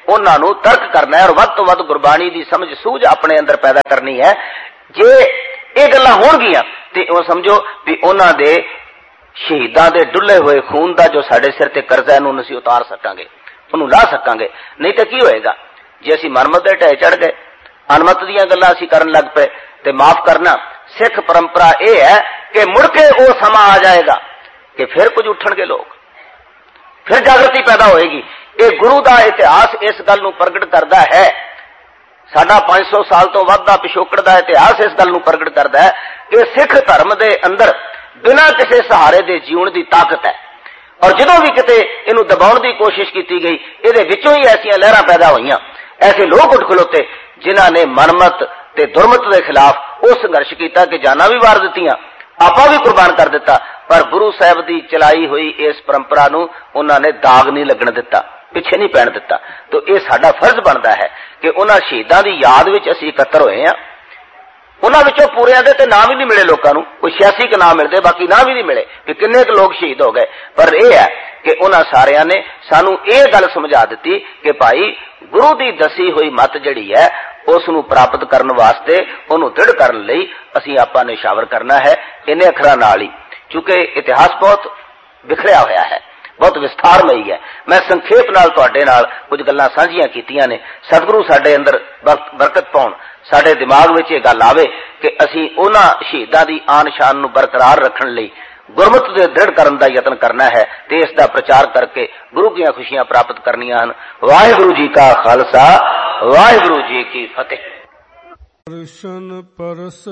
उन्हां नूं तर्क करना है और वध तो वध गुरबाणी की समझ सूझ अपने अंदर पैदा करनी है। जे ये गल्लां होणगियां ते ओ समझो भी उन्हां दे शहीदां दे डुल्ले हुए खून का जो साडे सिर ते करजा है असीं उतार सकांगे, उन्होंने ला सकांगे। नहीं तो की होएगा जे असीं मनमत दे ढे चढ़ गए, अनमत दीयां गल्लां असीं करन लग पे ते माफ करना। सिख परंपरा यह है कि मुड़ के वो समा आ जाएगा कि फिर कुछ उठणगे लोग, फिर जागृति पैदा होएगी। ये गुरु का इतिहास इस गल नूं प्रगट करता है। साडा पांच सौ साल तो वध दा पिछोकड़ दा इतिहास इस गल नूं प्रगट करता है कि सिख धर्म दे अंदर बिना किसी सहारे दे जीवन की ताकत है। और जदों भी किते इनू दबाउण की कोशिश की गई, इहदे विचों ही ऐसियां लहरां पैदा होईयां, ऐसे लोग उठ खलोते जिन्हां ने मनमत ते दुरमत के खिलाफ वो संघर्ष किया कि जाना भी वार दित्तियां, आपा भी कुर्बान कर दिता। पर गुरु साहब की चलाई हुई इस परंपरा नूं उन्होंने दाग नहीं लगन दिता, पिछे नहीं पैण दिता। तो यह साडा फर्ज बनता है कि उन्हां शहीदां की याद विच असीं इकत्तर होए हां। उन्हां विचों पूरियां दे ते नाम ही नहीं मिले लोकां नूं, कोई छियासी के नाम मिलते, बाकी नाम ही नहीं मिले कि किन्ने क लोग शहीद हो गए। पर यह है कि उन्हां सारियां ने सानू ये गल समझा दी कि भाई गुरु की दसी हुई मत जिहड़ी है उस नूं प्राप्त करने वास्ते उन्होंने दृढ़ करने लई असीं आपां निशावर करना है इन्ने अखरां नाल ही। चूंकि इतिहास बहुत बिखरिया होया है, बहुत विस्तारमई है। मैं संखेप नाल तुहाडे नाल कुछ गल्लां सांझियां कीतियां ने। सतगुरु साडे अंदर बरकत पाउण, साडे दिमाग विच ये गल आवे कि असीं उन्हां शहीदां दी आन शान नूं बरकरार रखण लई गुरमत दे दृढ़ करन दा यतन करना है ते इस दा प्रचार करके गुरु कीआं खुशियां प्राप्त करनियां हन। वाहिगुरू जी का खालसा, वाहिगुरू जी की फतेह। दर्शन परस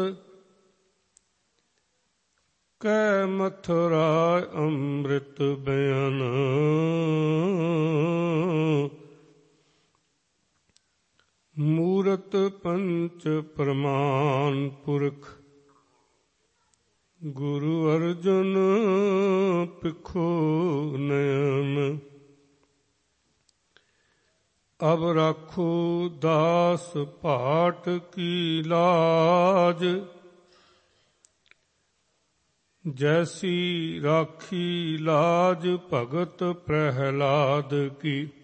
कै मथुरा अमृत बयान, मूरत पंच प्रमाण पुरख, गुरु अर्जुन पिखो नयन। अब राखो दास पाट की लाज, जैसी राखी लाज भगत प्रहलाद की।